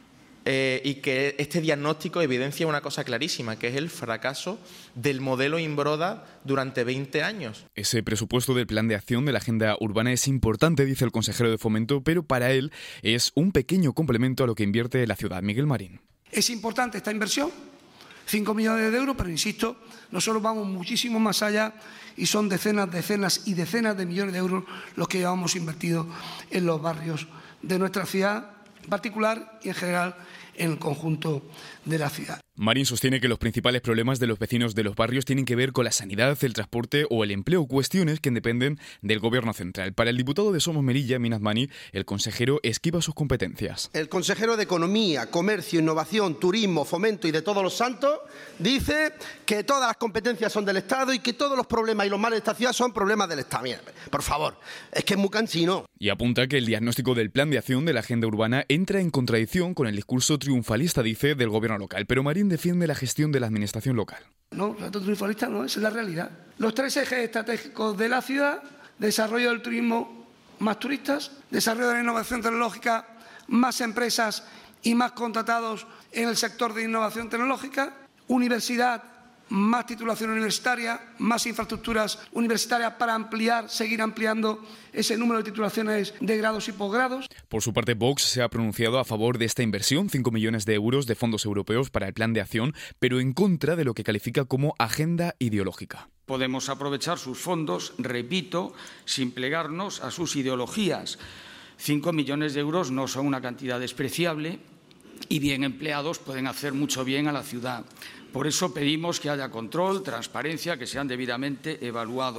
Eh, y que este diagnóstico evidencia una cosa clarísima, que es el fracaso del modelo Imbroda durante veinte años. Ese presupuesto del Plan de Acción de la Agenda Urbana es importante, dice el consejero de Fomento, pero para él es un pequeño complemento a lo que invierte la ciudad. Miguel Marín. Es importante esta inversión, cinco millones de euros, pero insisto, nosotros vamos muchísimo más allá y son decenas, decenas y decenas de millones de euros los que llevamos invertidos en los barrios de nuestra ciudad en particular y en general en el conjunto de la ciudad. Marín sostiene que los principales problemas de los vecinos de los barrios tienen que ver con la sanidad, el transporte o el empleo, cuestiones que dependen del gobierno central. Para el diputado de Somos Melilla, Minaz Mani, el consejero esquiva sus competencias. El consejero de Economía, Comercio, Innovación, Turismo, Fomento y de Todos los Santos dice que todas las competencias son del Estado y que todos los problemas y los males de esta ciudad son problemas del Estado. Mira, por favor, es que es muy cansino. Y apunta que el diagnóstico del Plan de Acción de la Agenda Urbana entra en contradicción con el discurso triunfalista, dice, del gobierno local. Pero Marín defiende la gestión de la administración local. No, el triunfalista no, esa es la realidad. Los tres ejes estratégicos de la ciudad: desarrollo del turismo, más turistas; desarrollo de la innovación tecnológica, más empresas y más contratados en el sector de innovación tecnológica; universidad, más titulación universitaria, más infraestructuras universitarias para ampliar, seguir ampliando ese número de titulaciones de grados y posgrados. Por su parte, Vox se ha pronunciado a favor de esta inversión, cinco millones de euros de fondos europeos para el Plan de Acción, pero en contra de lo que califica como agenda ideológica. Podemos aprovechar sus fondos, repito, sin plegarnos a sus ideologías. Cinco millones de euros no son una cantidad despreciable y bien empleados pueden hacer mucho bien a la ciudad. Por eso pedimos que haya control, transparencia, que sean debidamente evaluados.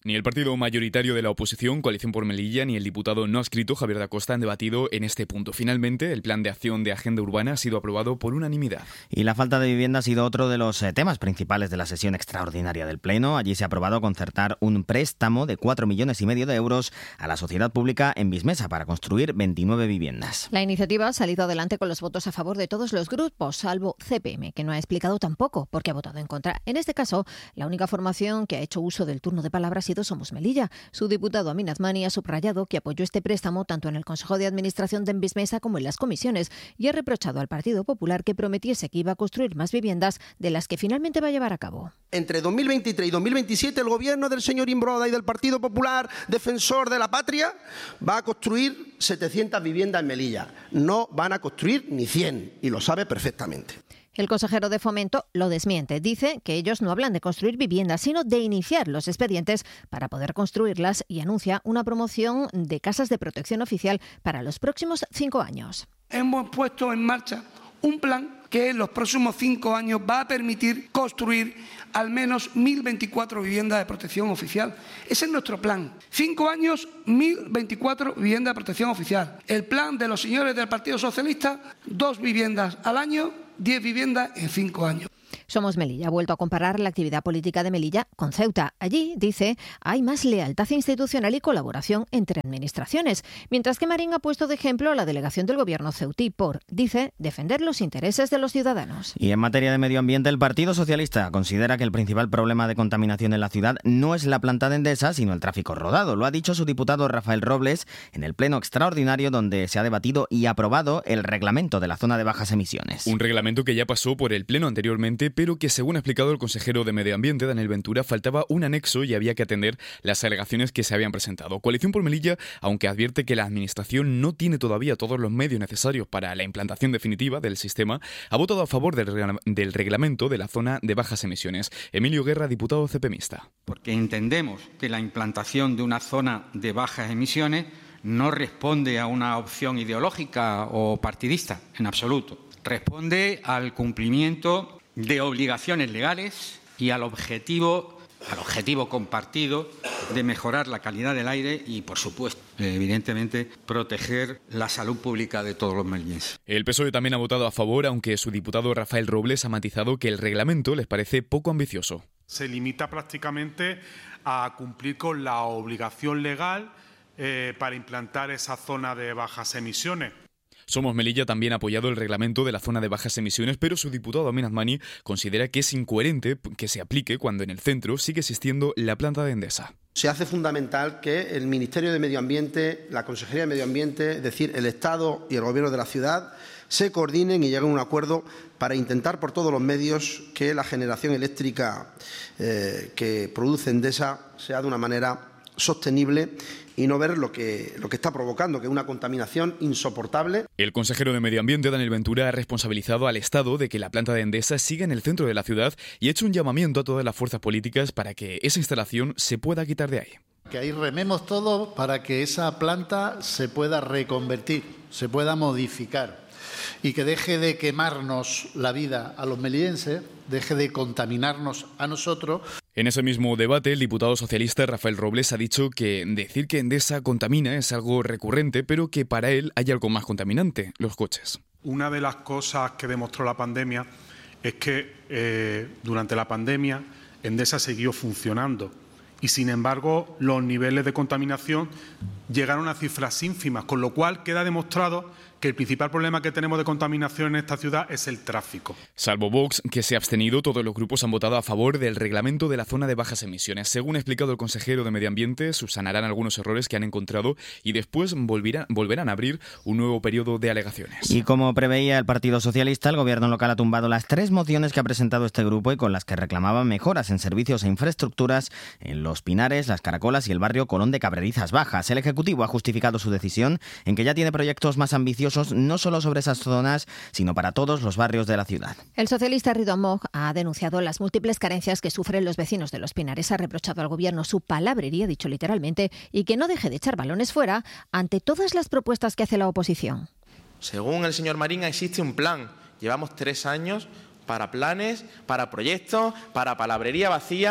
Ni el partido mayoritario de la oposición, Coalición por Melilla, ni el diputado no adscrito, Javier da Costa, han debatido en este punto. Finalmente, el plan de acción de agenda urbana ha sido aprobado por unanimidad. Y la falta de vivienda ha sido otro de los eh, temas principales de la sesión extraordinaria del Pleno. Allí se ha aprobado concertar un préstamo de cuatro millones y medio de euros a la sociedad pública en Vismesa para construir veintinueve viviendas. La iniciativa ha salido adelante con los votos a favor de todos los grupos, salvo C P M, que no ha explicado tampoco por qué ha votado en contra. En este caso, la única formación que ha hecho uso del turno de palabra ha sido Somos Melilla. Su diputado Amin Azmani ha subrayado que apoyó este préstamo tanto en el Consejo de Administración de Envismesa como en las comisiones y ha reprochado al Partido Popular que prometiese que iba a construir más viviendas de las que finalmente va a llevar a cabo. Entre dos mil veintitrés y dos mil veintisiete el gobierno del señor Imbroda y del Partido Popular, defensor de la patria, va a construir setecientas viviendas en Melilla. No van a construir ni cien y lo sabe perfectamente. El consejero de Fomento lo desmiente. Dice que ellos no hablan de construir viviendas, sino de iniciar los expedientes para poder construirlas y anuncia una promoción de casas de protección oficial para los próximos cinco años. Hemos puesto en marcha un plan que en los próximos cinco años va a permitir construir al menos mil veinticuatro viviendas de protección oficial. Ese es nuestro plan. Cinco años, mil veinticuatro viviendas de protección oficial. El plan de los señores del Partido Socialista, dos viviendas al año, diez viviendas en cinco años. Somos Melilla ha vuelto a comparar la actividad política de Melilla con Ceuta. Allí, dice, hay más lealtad institucional y colaboración entre administraciones, mientras que Marín ha puesto de ejemplo a la delegación del gobierno ceutí por, dice, defender los intereses de los ciudadanos. Y en materia de medio ambiente, el Partido Socialista considera que el principal problema de contaminación en la ciudad no es la planta de Endesa, sino el tráfico rodado. Lo ha dicho su diputado Rafael Robles en el pleno extraordinario donde se ha debatido y aprobado el reglamento de la zona de bajas emisiones. Un reglamento que ya pasó por el pleno anteriormente, pero que, según ha explicado el consejero de Medio Ambiente, Daniel Ventura, faltaba un anexo y había que atender las alegaciones que se habían presentado. Coalición por Melilla, aunque advierte que la Administración no tiene todavía todos los medios necesarios para la implantación definitiva del sistema, ha votado a favor del, regla- del reglamento de la zona de bajas emisiones. Emilio Guerra, diputado cepemista. Porque entendemos que la implantación de una zona de bajas emisiones no responde a una opción ideológica o partidista, en absoluto. Responde al cumplimiento de obligaciones legales y al objetivo, al objetivo compartido de mejorar la calidad del aire y, por supuesto, evidentemente, proteger la salud pública de todos los melillenses. El P S O E también ha votado a favor, aunque su diputado Rafael Robles ha matizado que el reglamento les parece poco ambicioso. Se limita prácticamente a cumplir con la obligación legal eh, para implantar esa zona de bajas emisiones. Somos Melilla también ha apoyado el reglamento de la zona de bajas emisiones, pero su diputado Amin Azmani considera que es incoherente que se aplique cuando en el centro sigue existiendo la planta de Endesa. Se hace fundamental que el Ministerio de Medio Ambiente, la Consejería de Medio Ambiente, es decir, el Estado y el Gobierno de la ciudad, se coordinen y lleguen a un acuerdo para intentar por todos los medios que la generación eléctrica eh, que produce Endesa sea de una manera sostenible y no ver lo que, lo que está provocando, que es una contaminación insoportable. El consejero de Medio Ambiente, Daniel Ventura, ha responsabilizado al Estado de que la planta de Endesa siga en el centro de la ciudad y ha hecho un llamamiento a todas las fuerzas políticas para que esa instalación se pueda quitar de ahí. Que ahí rememos todo para que esa planta se pueda reconvertir, se pueda modificar y que deje de quemarnos la vida a los melillenses, deje de contaminarnos a nosotros. En ese mismo debate, el diputado socialista Rafael Robles ha dicho que decir que Endesa contamina es algo recurrente, pero que para él hay algo más contaminante, los coches. Una de las cosas que demostró la pandemia es que eh, durante la pandemia Endesa siguió funcionando y, sin embargo, los niveles de contaminación llegaron a cifras ínfimas, con lo cual queda demostrado que el principal problema que tenemos de contaminación en esta ciudad es el tráfico. Salvo Vox, que se ha abstenido, todos los grupos han votado a favor del reglamento de la zona de bajas emisiones. Según ha explicado el consejero de Medio Ambiente, subsanarán algunos errores que han encontrado y después volverán, volverán a abrir un nuevo periodo de alegaciones. Y como preveía el Partido Socialista, el Gobierno local ha tumbado las tres mociones que ha presentado este grupo y con las que reclamaban mejoras en servicios e infraestructuras en Los Pinares, Las Caracolas y el barrio Colón de Cabrerizas Bajas. El Ejecutivo ha justificado su decisión en que ya tiene proyectos más ambiciosos no solo sobre esas zonas, sino para todos los barrios de la ciudad. El socialista Ridwan Moch ha denunciado las múltiples carencias que sufren los vecinos de Los Pinares. Ha reprochado al Gobierno su palabrería, dicho literalmente, y que no deje de echar balones fuera ante todas las propuestas que hace la oposición. Según el señor Marín, existe un plan. Llevamos tres años para planes, para proyectos, para palabrería vacía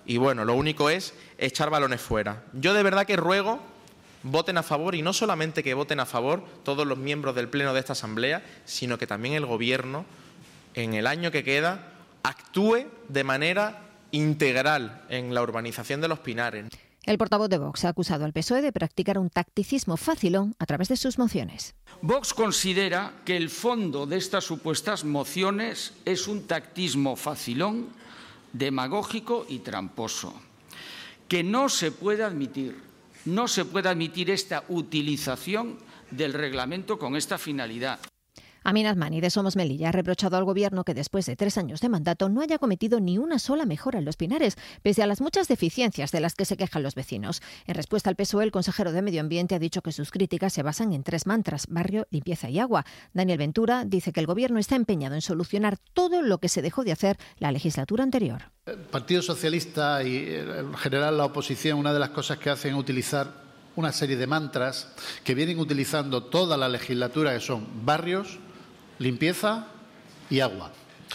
y bueno, lo único es echar balones fuera. Yo de verdad que ruego voten a favor, y no solamente que voten a favor todos los miembros del Pleno de esta Asamblea, sino que también el Gobierno, en el año que queda, actúe de manera integral en la urbanización de Los Pinares. El portavoz de Vox ha acusado al P S O E de practicar un tacticismo facilón a través de sus mociones. Vox considera que el fondo de estas supuestas mociones es un tactismo facilón, demagógico y tramposo, que no se puede admitir, no se puede admitir esta utilización del reglamento con esta finalidad. Amin Admani, de Somos Melilla, ha reprochado al Gobierno que después de tres años de mandato no haya cometido ni una sola mejora en Los Pinares, pese a las muchas deficiencias de las que se quejan los vecinos. En respuesta al P S O E, el consejero de Medio Ambiente ha dicho que sus críticas se basan en tres mantras: barrio, limpieza y agua. Daniel Ventura dice que el Gobierno está empeñado en solucionar todo lo que se dejó de hacer la legislatura anterior. El Partido Socialista y en general la oposición, una de las cosas que hacen es utilizar una serie de mantras que vienen utilizando toda la legislatura, que son barrios, limpieza y agua.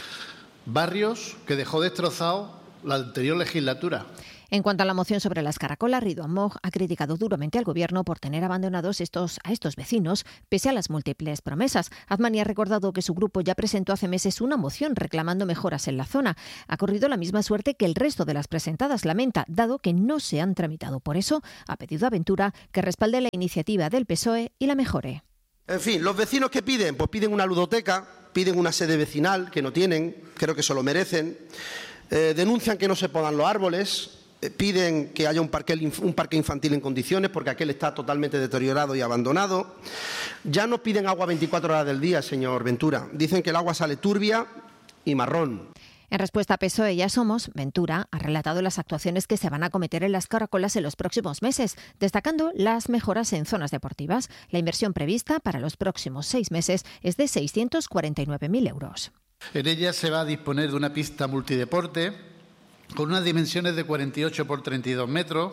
Barrios que dejó destrozado la anterior legislatura. En cuanto a la moción sobre las caracolas, Ridwan Moch ha criticado duramente al Gobierno por tener abandonados estos, a estos vecinos, pese a las múltiples promesas. Admani ha recordado que su grupo ya presentó hace meses una moción reclamando mejoras en la zona. Ha corrido la misma suerte que el resto de las presentadas, lamenta, dado que no se han tramitado. Por eso ha pedido a Ventura que respalde la iniciativa del P S O E y la mejore. En fin, los vecinos que piden, pues piden una ludoteca, piden una sede vecinal que no tienen, creo que se lo merecen, eh, denuncian que no se podan los árboles, eh, piden que haya un parque, un parque infantil en condiciones porque aquel está totalmente deteriorado y abandonado. Ya no piden agua veinticuatro horas del día, señor Ventura, dicen que el agua sale turbia y marrón. En respuesta a P S O E y a Somos, Ventura ha relatado las actuaciones que se van a cometer en las caracolas en los próximos meses, destacando las mejoras en zonas deportivas. La inversión prevista para los próximos seis meses es de seiscientos cuarenta y nueve mil euros. En ella se va a disponer de una pista multideporte con unas dimensiones de cuarenta y ocho por treinta y dos metros.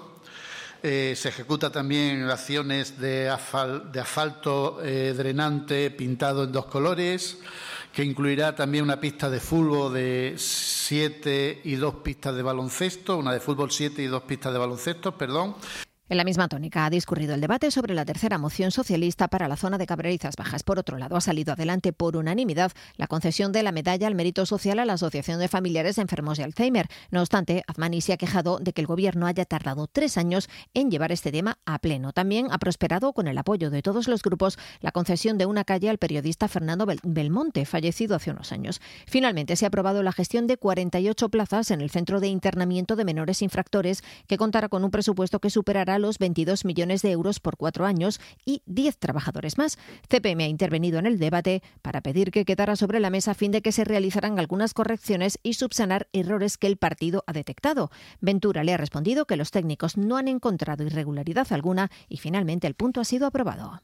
Eh, se ejecuta también acciones de, asfal, de asfalto eh, drenante pintado en dos colores, que incluirá también una pista de fútbol de siete y dos pistas de baloncesto, una de fútbol siete y dos pistas de baloncesto, perdón. En la misma tónica ha discurrido el debate sobre la tercera moción socialista para la zona de Cabrerizas Bajas. Por otro lado, ha salido adelante por unanimidad la concesión de la medalla al mérito social a la Asociación de Familiares de Enfermos de Alzheimer. No obstante, Admani se ha quejado de que el Gobierno haya tardado tres años en llevar este tema a pleno. También ha prosperado, con el apoyo de todos los grupos, la concesión de una calle al periodista Fernando Belmonte, fallecido hace unos años. Finalmente, se ha aprobado la gestión de cuarenta y ocho plazas en el Centro de Internamiento de Menores Infractores, que contará con un presupuesto que superará los veintidós millones de euros por cuatro años y diez trabajadores más. C P M ha intervenido en el debate para pedir que quedara sobre la mesa a fin de que se realizaran algunas correcciones y subsanar errores que el partido ha detectado. Ventura le ha respondido que los técnicos no han encontrado irregularidad alguna y finalmente el punto ha sido aprobado.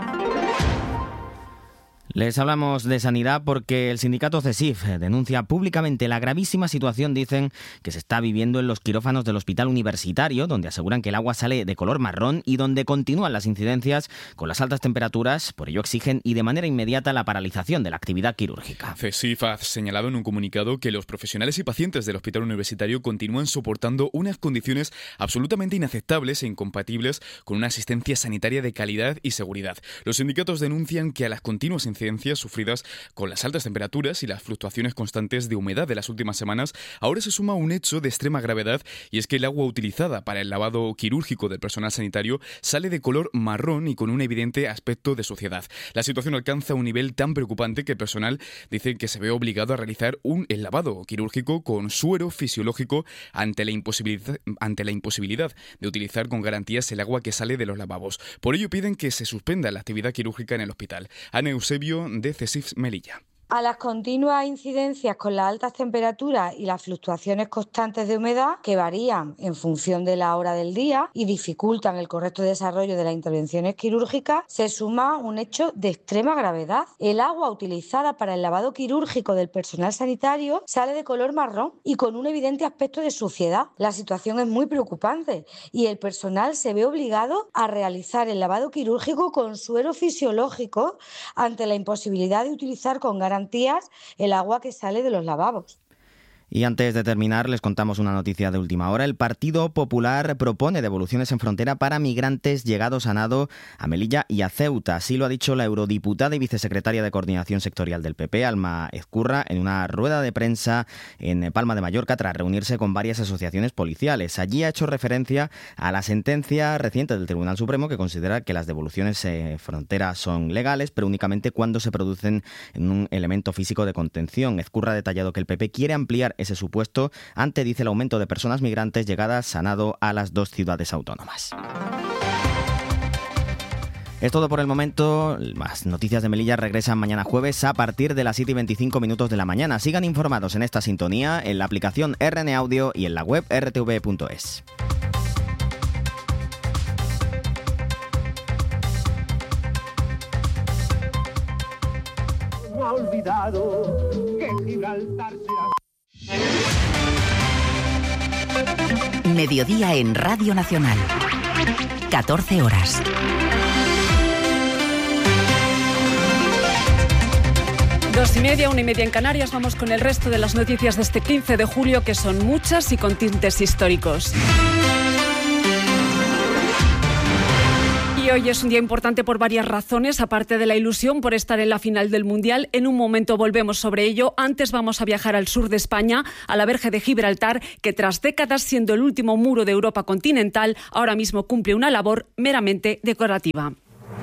Les hablamos de sanidad porque el sindicato CESIF denuncia públicamente la gravísima situación, dicen, que se está viviendo en los quirófanos del Hospital Universitario, donde aseguran que el agua sale de color marrón y donde continúan las incidencias con las altas temperaturas. Por ello exigen y de manera inmediata la paralización de la actividad quirúrgica. CESIF ha señalado en un comunicado que los profesionales y pacientes del Hospital Universitario continúan soportando unas condiciones absolutamente inaceptables e incompatibles con una asistencia sanitaria de calidad y seguridad. Los sindicatos denuncian que a las continuas incidencias sufridas con las altas temperaturas y las fluctuaciones constantes de humedad de las últimas semanas, ahora se suma un hecho de extrema gravedad, y es que el agua utilizada para el lavado quirúrgico del personal sanitario sale de color marrón y con un evidente aspecto de suciedad. La situación alcanza un nivel tan preocupante que el personal dice que se ve obligado a realizar un el lavado quirúrgico con suero fisiológico ante la imposibilidad, ante la imposibilidad de utilizar con garantías el agua que sale de los lavabos. Por ello piden que se suspenda la actividad quirúrgica en el hospital. Ana Eusebio, de CESIF Melilla. A las continuas incidencias con las altas temperaturas y las fluctuaciones constantes de humedad, que varían en función de la hora del día y dificultan el correcto desarrollo de las intervenciones quirúrgicas, se suma un hecho de extrema gravedad. El agua utilizada para el lavado quirúrgico del personal sanitario sale de color marrón y con un evidente aspecto de suciedad. La situación es muy preocupante y el personal se ve obligado a realizar el lavado quirúrgico con suero fisiológico ante la imposibilidad de utilizar con garantías el agua que sale de los lavabos. Y antes de terminar, les contamos una noticia de última hora. El Partido Popular propone devoluciones en frontera para migrantes llegados a nado a Melilla y a Ceuta. Así lo ha dicho la eurodiputada y vicesecretaria de Coordinación Sectorial del P P, Alma Ezcurra, en una rueda de prensa en Palma de Mallorca tras reunirse con varias asociaciones policiales. Allí ha hecho referencia a la sentencia reciente del Tribunal Supremo que considera que las devoluciones en frontera son legales, pero únicamente cuando se producen en un elemento físico de contención. Ezcurra ha detallado que el P P quiere ampliar ese supuesto ante, dice, el aumento de personas migrantes llegadas a nado a las dos ciudades autónomas. Es todo por el momento. Las noticias de Melilla regresan mañana jueves a partir de las siete y veinticinco minutos de la mañana. Sigan informados en esta sintonía, en la aplicación R N Audio y en la web r t v punto es. No ha olvidado que Gibraltar será... Mediodía en Radio Nacional. catorce horas. Dos y media, una y media en Canarias. Vamos con el resto de las noticias de este quince de julio, que son muchas y con tintes históricos. Y hoy es un día importante por varias razones, aparte de la ilusión por estar en la final del Mundial. En un momento volvemos sobre ello. Antes vamos a viajar al sur de España, a la Verge de Gibraltar, que tras décadas siendo el último muro de Europa continental, ahora mismo cumple una labor meramente decorativa.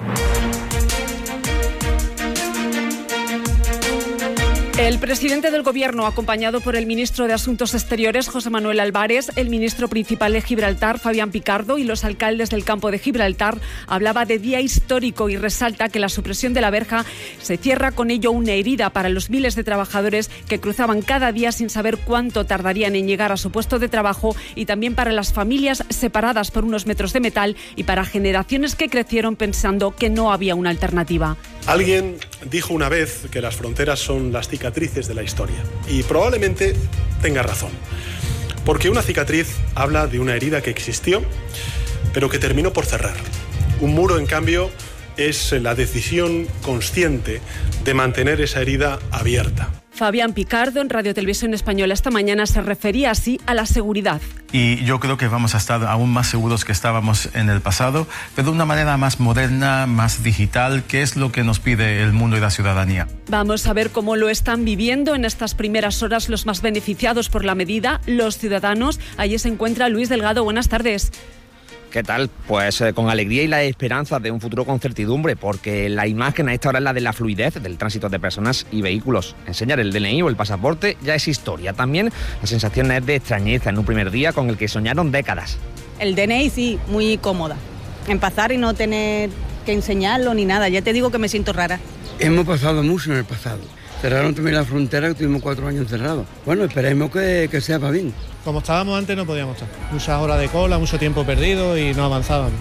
El presidente del Gobierno, acompañado por el ministro de Asuntos Exteriores, José Manuel Álvarez, el ministro principal de Gibraltar, Fabián Picardo, y los alcaldes del campo de Gibraltar, hablaba de día histórico y resalta que la supresión de la verja se cierra con ello una herida para los miles de trabajadores que cruzaban cada día sin saber cuánto tardarían en llegar a su puesto de trabajo, y también para las familias separadas por unos metros de metal y para generaciones que crecieron pensando que no había una alternativa. Alguien dijo una vez que las fronteras son las cicatrices de la historia, y probablemente tenga razón, porque una cicatriz habla de una herida que existió, pero que terminó por cerrar. Un muro, en cambio, es la decisión consciente de mantener esa herida abierta. Fabián Picardo, en Radio Televisión Española esta mañana, se refería así a la seguridad. Y yo creo que vamos a estar aún más seguros que estábamos en el pasado, pero de una manera más moderna, más digital, que es lo que nos pide el mundo y la ciudadanía. Vamos a ver cómo lo están viviendo en estas primeras horas los más beneficiados por la medida, los ciudadanos. Allí se encuentra Luis Delgado. Buenas tardes. ¿Qué tal? Pues eh, con alegría y la esperanza de un futuro con certidumbre, porque la imagen a esta hora es la de la fluidez del tránsito de personas y vehículos. Enseñar el D N I o el pasaporte ya es historia. También la sensación es de extrañeza en un primer día con el que soñaron décadas. El D N I sí, muy cómoda. En pasar y no tener que enseñarlo ni nada. Ya te digo que me siento rara. Hemos pasado mucho en el pasado. Cerraron también la frontera, que tuvimos cuatro años encerrados. Bueno, esperemos que, que sea para bien. Como estábamos antes no podíamos estar. Muchas horas de cola, mucho tiempo perdido y no avanzábamos.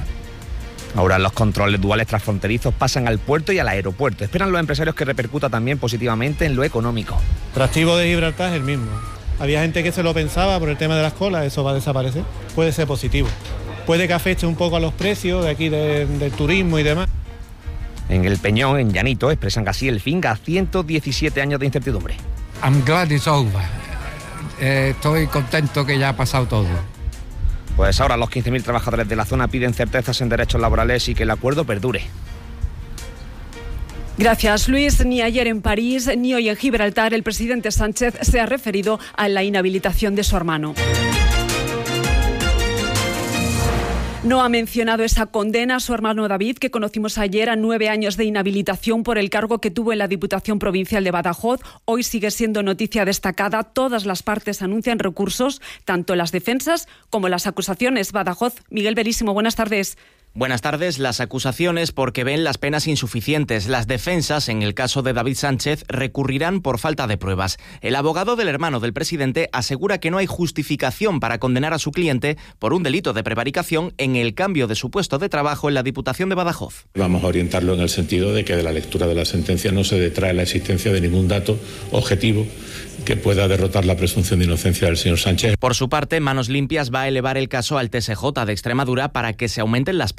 Ahora los controles duales transfronterizos pasan al puerto y al aeropuerto. Esperan los empresarios que repercuta también positivamente en lo económico. El atractivo de Gibraltar es el mismo. Había gente que se lo pensaba por el tema de las colas, eso va a desaparecer. Puede ser positivo. Puede que afecte un poco a los precios de aquí de, del turismo y demás. En el Peñón, en Llanito, expresan así el fin a ciento diecisiete años de incertidumbre. I'm glad it's over. Eh, estoy contento que ya ha pasado todo. Pues ahora los quince mil trabajadores de la zona piden certezas en derechos laborales y que el acuerdo perdure. Gracias, Luis. Ni ayer en París ni hoy en Gibraltar el presidente Sánchez se ha referido a la inhabilitación de su hermano. No ha mencionado esa condena a su hermano David, que conocimos ayer, a nueve años de inhabilitación por el cargo que tuvo en la Diputación Provincial de Badajoz. Hoy sigue siendo noticia destacada. Todas las partes anuncian recursos, tanto las defensas como las acusaciones. Badajoz, Miguel Verísimo, buenas tardes. Buenas tardes. Las acusaciones porque ven las penas insuficientes. Las defensas, en el caso de David Sánchez, recurrirán por falta de pruebas. El abogado del hermano del presidente asegura que no hay justificación para condenar a su cliente por un delito de prevaricación en el cambio de su puesto de trabajo en la Diputación de Badajoz. Vamos a orientarlo en el sentido de que de la lectura de la sentencia no se detrae la existencia de ningún dato objetivo que pueda derrotar la presunción de inocencia del señor Sánchez. Por su parte, Manos Limpias va a elevar el caso al T S J de Extremadura para que se aumenten las penas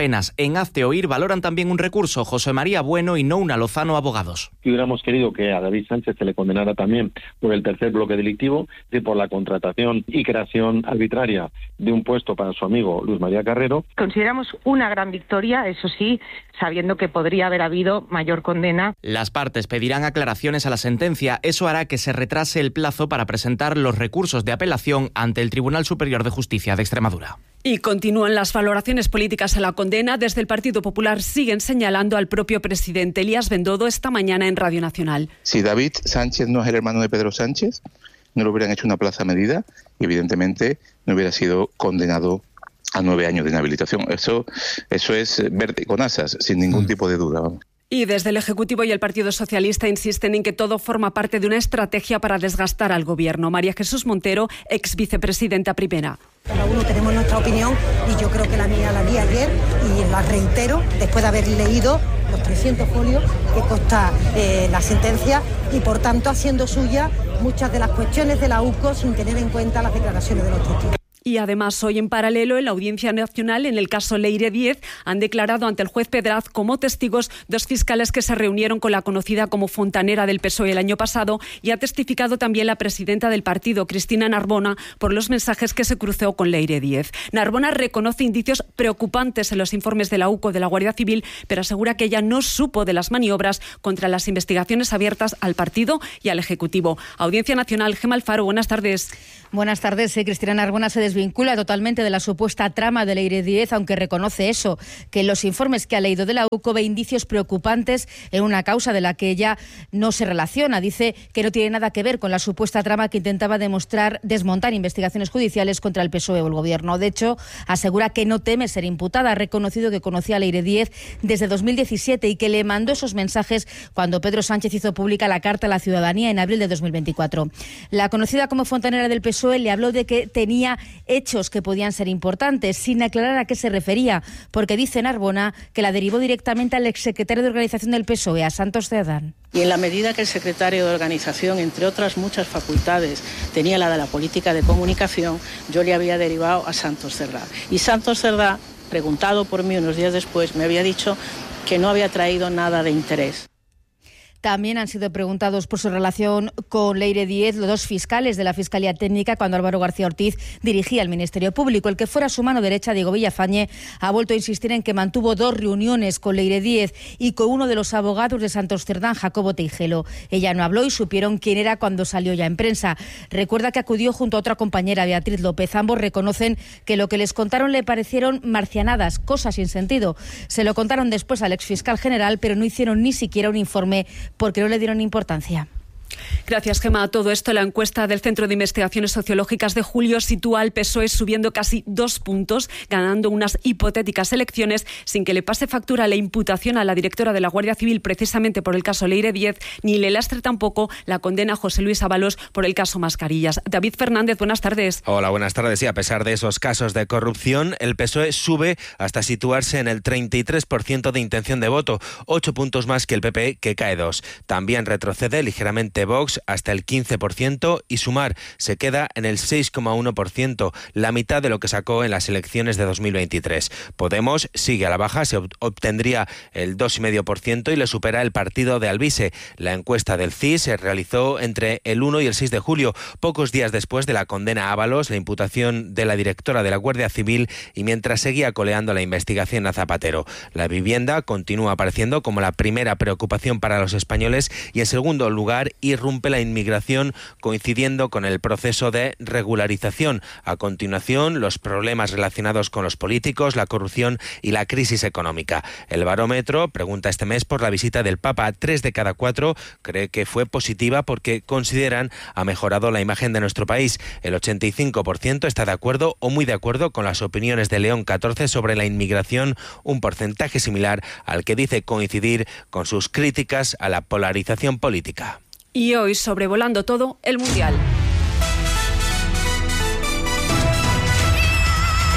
penas. En Hazte Oír valoran también un recurso. José María Bueno y Nouna Lozano, abogados. Si hubiéramos querido que a David Sánchez se le condenara también por el tercer bloque delictivo, y por la contratación y creación arbitraria de un puesto para su amigo Luis María Carrero. Consideramos una gran victoria, eso sí, sabiendo que podría haber habido mayor condena. Las partes pedirán aclaraciones a la sentencia. Eso hará que se retrase el plazo para presentar los recursos de apelación ante el Tribunal Superior de Justicia de Extremadura. Y continúan las valoraciones políticas a la condena. Desde el Partido Popular siguen señalando al propio presidente. Elías Bendodo esta mañana en Radio Nacional. Si David Sánchez no es el hermano de Pedro Sánchez, no le hubieran hecho una plaza medida y evidentemente no hubiera sido condenado a nueve años de inhabilitación. Eso, eso es verde con asas, sin ningún tipo de duda. Vamos. Y desde el Ejecutivo y el Partido Socialista insisten en que todo forma parte de una estrategia para desgastar al Gobierno. María Jesús Montero, ex vicepresidenta primera. Cada uno tenemos nuestra opinión y yo creo que la mía la di ayer y la reitero después de haber leído los trescientos folios que consta eh, la sentencia y por tanto haciendo suya muchas de las cuestiones de la U C O sin tener en cuenta las declaraciones de los testigos. Y además, hoy en paralelo, en la Audiencia Nacional, en el caso Leire Díez, han declarado ante el juez Pedraz como testigos dos fiscales que se reunieron con la conocida como fontanera del P S O E el año pasado, y ha testificado también la presidenta del partido, Cristina Narbona, por los mensajes que se cruzó con Leire Díez. Narbona reconoce indicios preocupantes en los informes de la U C O de la Guardia Civil, pero asegura que ella no supo de las maniobras contra las investigaciones abiertas al partido y al Ejecutivo. Audiencia Nacional, Gemma Alfaro, buenas tardes. Buenas tardes. Sí, Cristina Narbona se desvincula totalmente de la supuesta trama de Leire Díez, aunque reconoce eso, que en los informes que ha leído de la U C O ve indicios preocupantes en una causa de la que ella no se relaciona. Dice que no tiene nada que ver con la supuesta trama que intentaba demostrar desmontar investigaciones judiciales contra el P S O E o el Gobierno. De hecho, asegura que no teme ser imputada. Ha reconocido que conocía a Leire Díez desde dos mil diecisiete y que le mandó esos mensajes cuando Pedro Sánchez hizo pública la Carta a la Ciudadanía en abril de dos mil veinticuatro. La conocida como fontanera del P S O E le habló de que tenía hechos que podían ser importantes, sin aclarar a qué se refería, porque dice Narbona que la derivó directamente al exsecretario de Organización del P S O E, a Santos Cerdán. Y en la medida que el secretario de Organización, entre otras muchas facultades, tenía la de la política de comunicación, yo le había derivado a Santos Cerdá. Y Santos Cerdá, preguntado por mí unos días después, me había dicho que no había traído nada de interés. También han sido preguntados por su relación con Leire Díez los dos fiscales de la Fiscalía Técnica cuando Álvaro García Ortiz dirigía el Ministerio Público. El que fuera su mano derecha, Diego Villafañe, ha vuelto a insistir en que mantuvo dos reuniones con Leire Díez y con uno de los abogados de Santos Cerdán, Jacobo Teijelo. Ella no habló y supieron quién era cuando salió ya en prensa. Recuerda que acudió junto a otra compañera, Beatriz López. Ambos reconocen que lo que les contaron le parecieron marcianadas, cosas sin sentido. Se lo contaron después al exfiscal general, pero no hicieron ni siquiera un informe porque no le dieron importancia. Gracias, Gemma. A todo esto, la encuesta del Centro de Investigaciones Sociológicas de julio sitúa al P S O E subiendo casi dos puntos, ganando unas hipotéticas elecciones sin que le pase factura la imputación a la directora de la Guardia Civil precisamente por el caso Leire Díez, ni le lastre tampoco la condena a José Luis Ábalos por el caso Mascarillas. David Fernández, buenas tardes. Hola, buenas tardes. Y a pesar de esos casos de corrupción, el P S O E sube hasta situarse en el treinta y tres por ciento de intención de voto, ocho puntos más que el P P, que cae dos. También retrocede ligeramente Vox hasta el quince por ciento y Sumar se queda en el seis coma uno por ciento, la mitad de lo que sacó en las elecciones de dos mil veintitrés. Podemos sigue a la baja, se obtendría el dos coma cinco por ciento y le supera el partido de Alvise. La encuesta del C I S se realizó entre el uno y el seis de julio, pocos días después de la condena a Ábalos, la imputación de la directora de la Guardia Civil y mientras seguía coleando la investigación a Zapatero. La vivienda continúa apareciendo como la primera preocupación para los españoles y en segundo lugar irrumpe la inmigración coincidiendo con el proceso de regularización. A continuación, los problemas relacionados con los políticos, la corrupción y la crisis económica. El barómetro pregunta este mes por la visita del Papa. Tres de cada cuatro cree que fue positiva porque consideran ha mejorado la imagen de nuestro país. El ochenta y cinco por ciento está de acuerdo o muy de acuerdo con las opiniones de León catorce sobre la inmigración, un porcentaje similar al que dice coincidir con sus críticas a la polarización política. Y hoy, sobrevolando todo, el Mundial.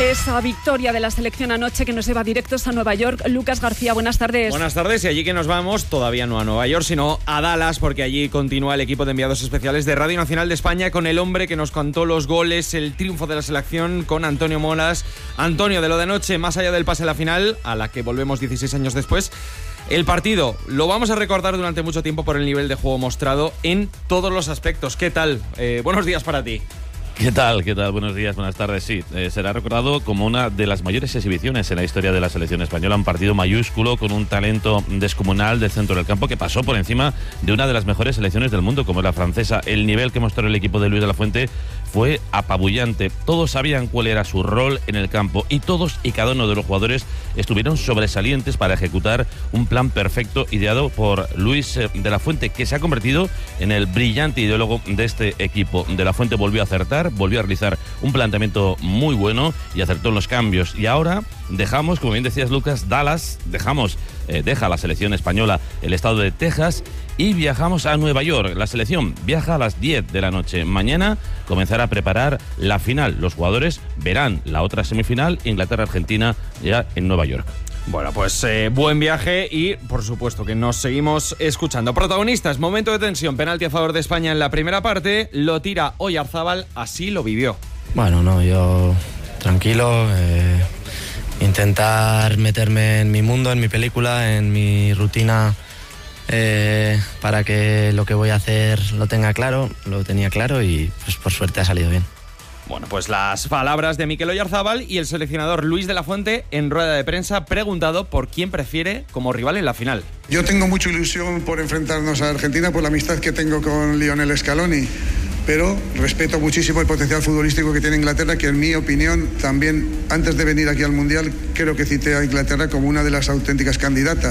Esa victoria de la selección anoche que nos lleva directos a Nueva York. Lucas García, buenas tardes. Buenas tardes, y allí que nos vamos, todavía no a Nueva York, sino a Dallas, porque allí continúa el equipo de enviados especiales de Radio Nacional de España con el hombre que nos cantó los goles, el triunfo de la selección, con Antonio Molas. Antonio, de lo de anoche, más allá del pase a la final, a la que volvemos dieciséis años después, el partido lo vamos a recordar durante mucho tiempo por el nivel de juego mostrado en todos los aspectos. ¿Qué tal? Eh, buenos días para ti. ¿Qué tal? ¿Qué tal? Buenos días, buenas tardes. Sí, eh, será recordado como una de las mayores exhibiciones en la historia de la selección española, un partido mayúsculo con un talento descomunal del centro del campo que pasó por encima de una de las mejores selecciones del mundo, como es la francesa. El nivel que mostró el equipo de Luis de la Fuente fue apabullante. Todos sabían cuál era su rol en el campo y todos y cada uno de los jugadores estuvieron sobresalientes para ejecutar un plan perfecto ideado por Luis de la Fuente, que se ha convertido en el brillante ideólogo de este equipo. De la Fuente volvió a acertar, volvió a realizar un planteamiento muy bueno y acertó en los cambios. Y ahora dejamos, como bien decías Lucas, Dallas, dejamos, eh, deja la selección española el estado de Texas y viajamos a Nueva York. La selección viaja a las diez de la noche. Mañana comenzará a preparar la final. Los jugadores verán la otra semifinal, Inglaterra-Argentina, ya en Nueva York. Bueno, pues eh, buen viaje y, por supuesto, que nos seguimos escuchando. Protagonistas, momento de tensión, penalti a favor de España en la primera parte, lo tira Oyarzábal, así lo vivió. Bueno, no, yo tranquilo, eh, intentar meterme en mi mundo, en mi película, en mi rutina, eh, para que lo que voy a hacer lo tenga claro, lo tenía claro y pues por suerte ha salido bien. Bueno, pues las palabras de Mikel Oyarzábal y el seleccionador Luis de la Fuente en rueda de prensa, preguntado por quién prefiere como rival en la final. Yo tengo mucha ilusión por enfrentarnos a Argentina por la amistad que tengo con Lionel Scaloni, pero respeto muchísimo el potencial futbolístico que tiene Inglaterra, que en mi opinión también, antes de venir aquí al Mundial, creo que cité a Inglaterra como una de las auténticas candidatas.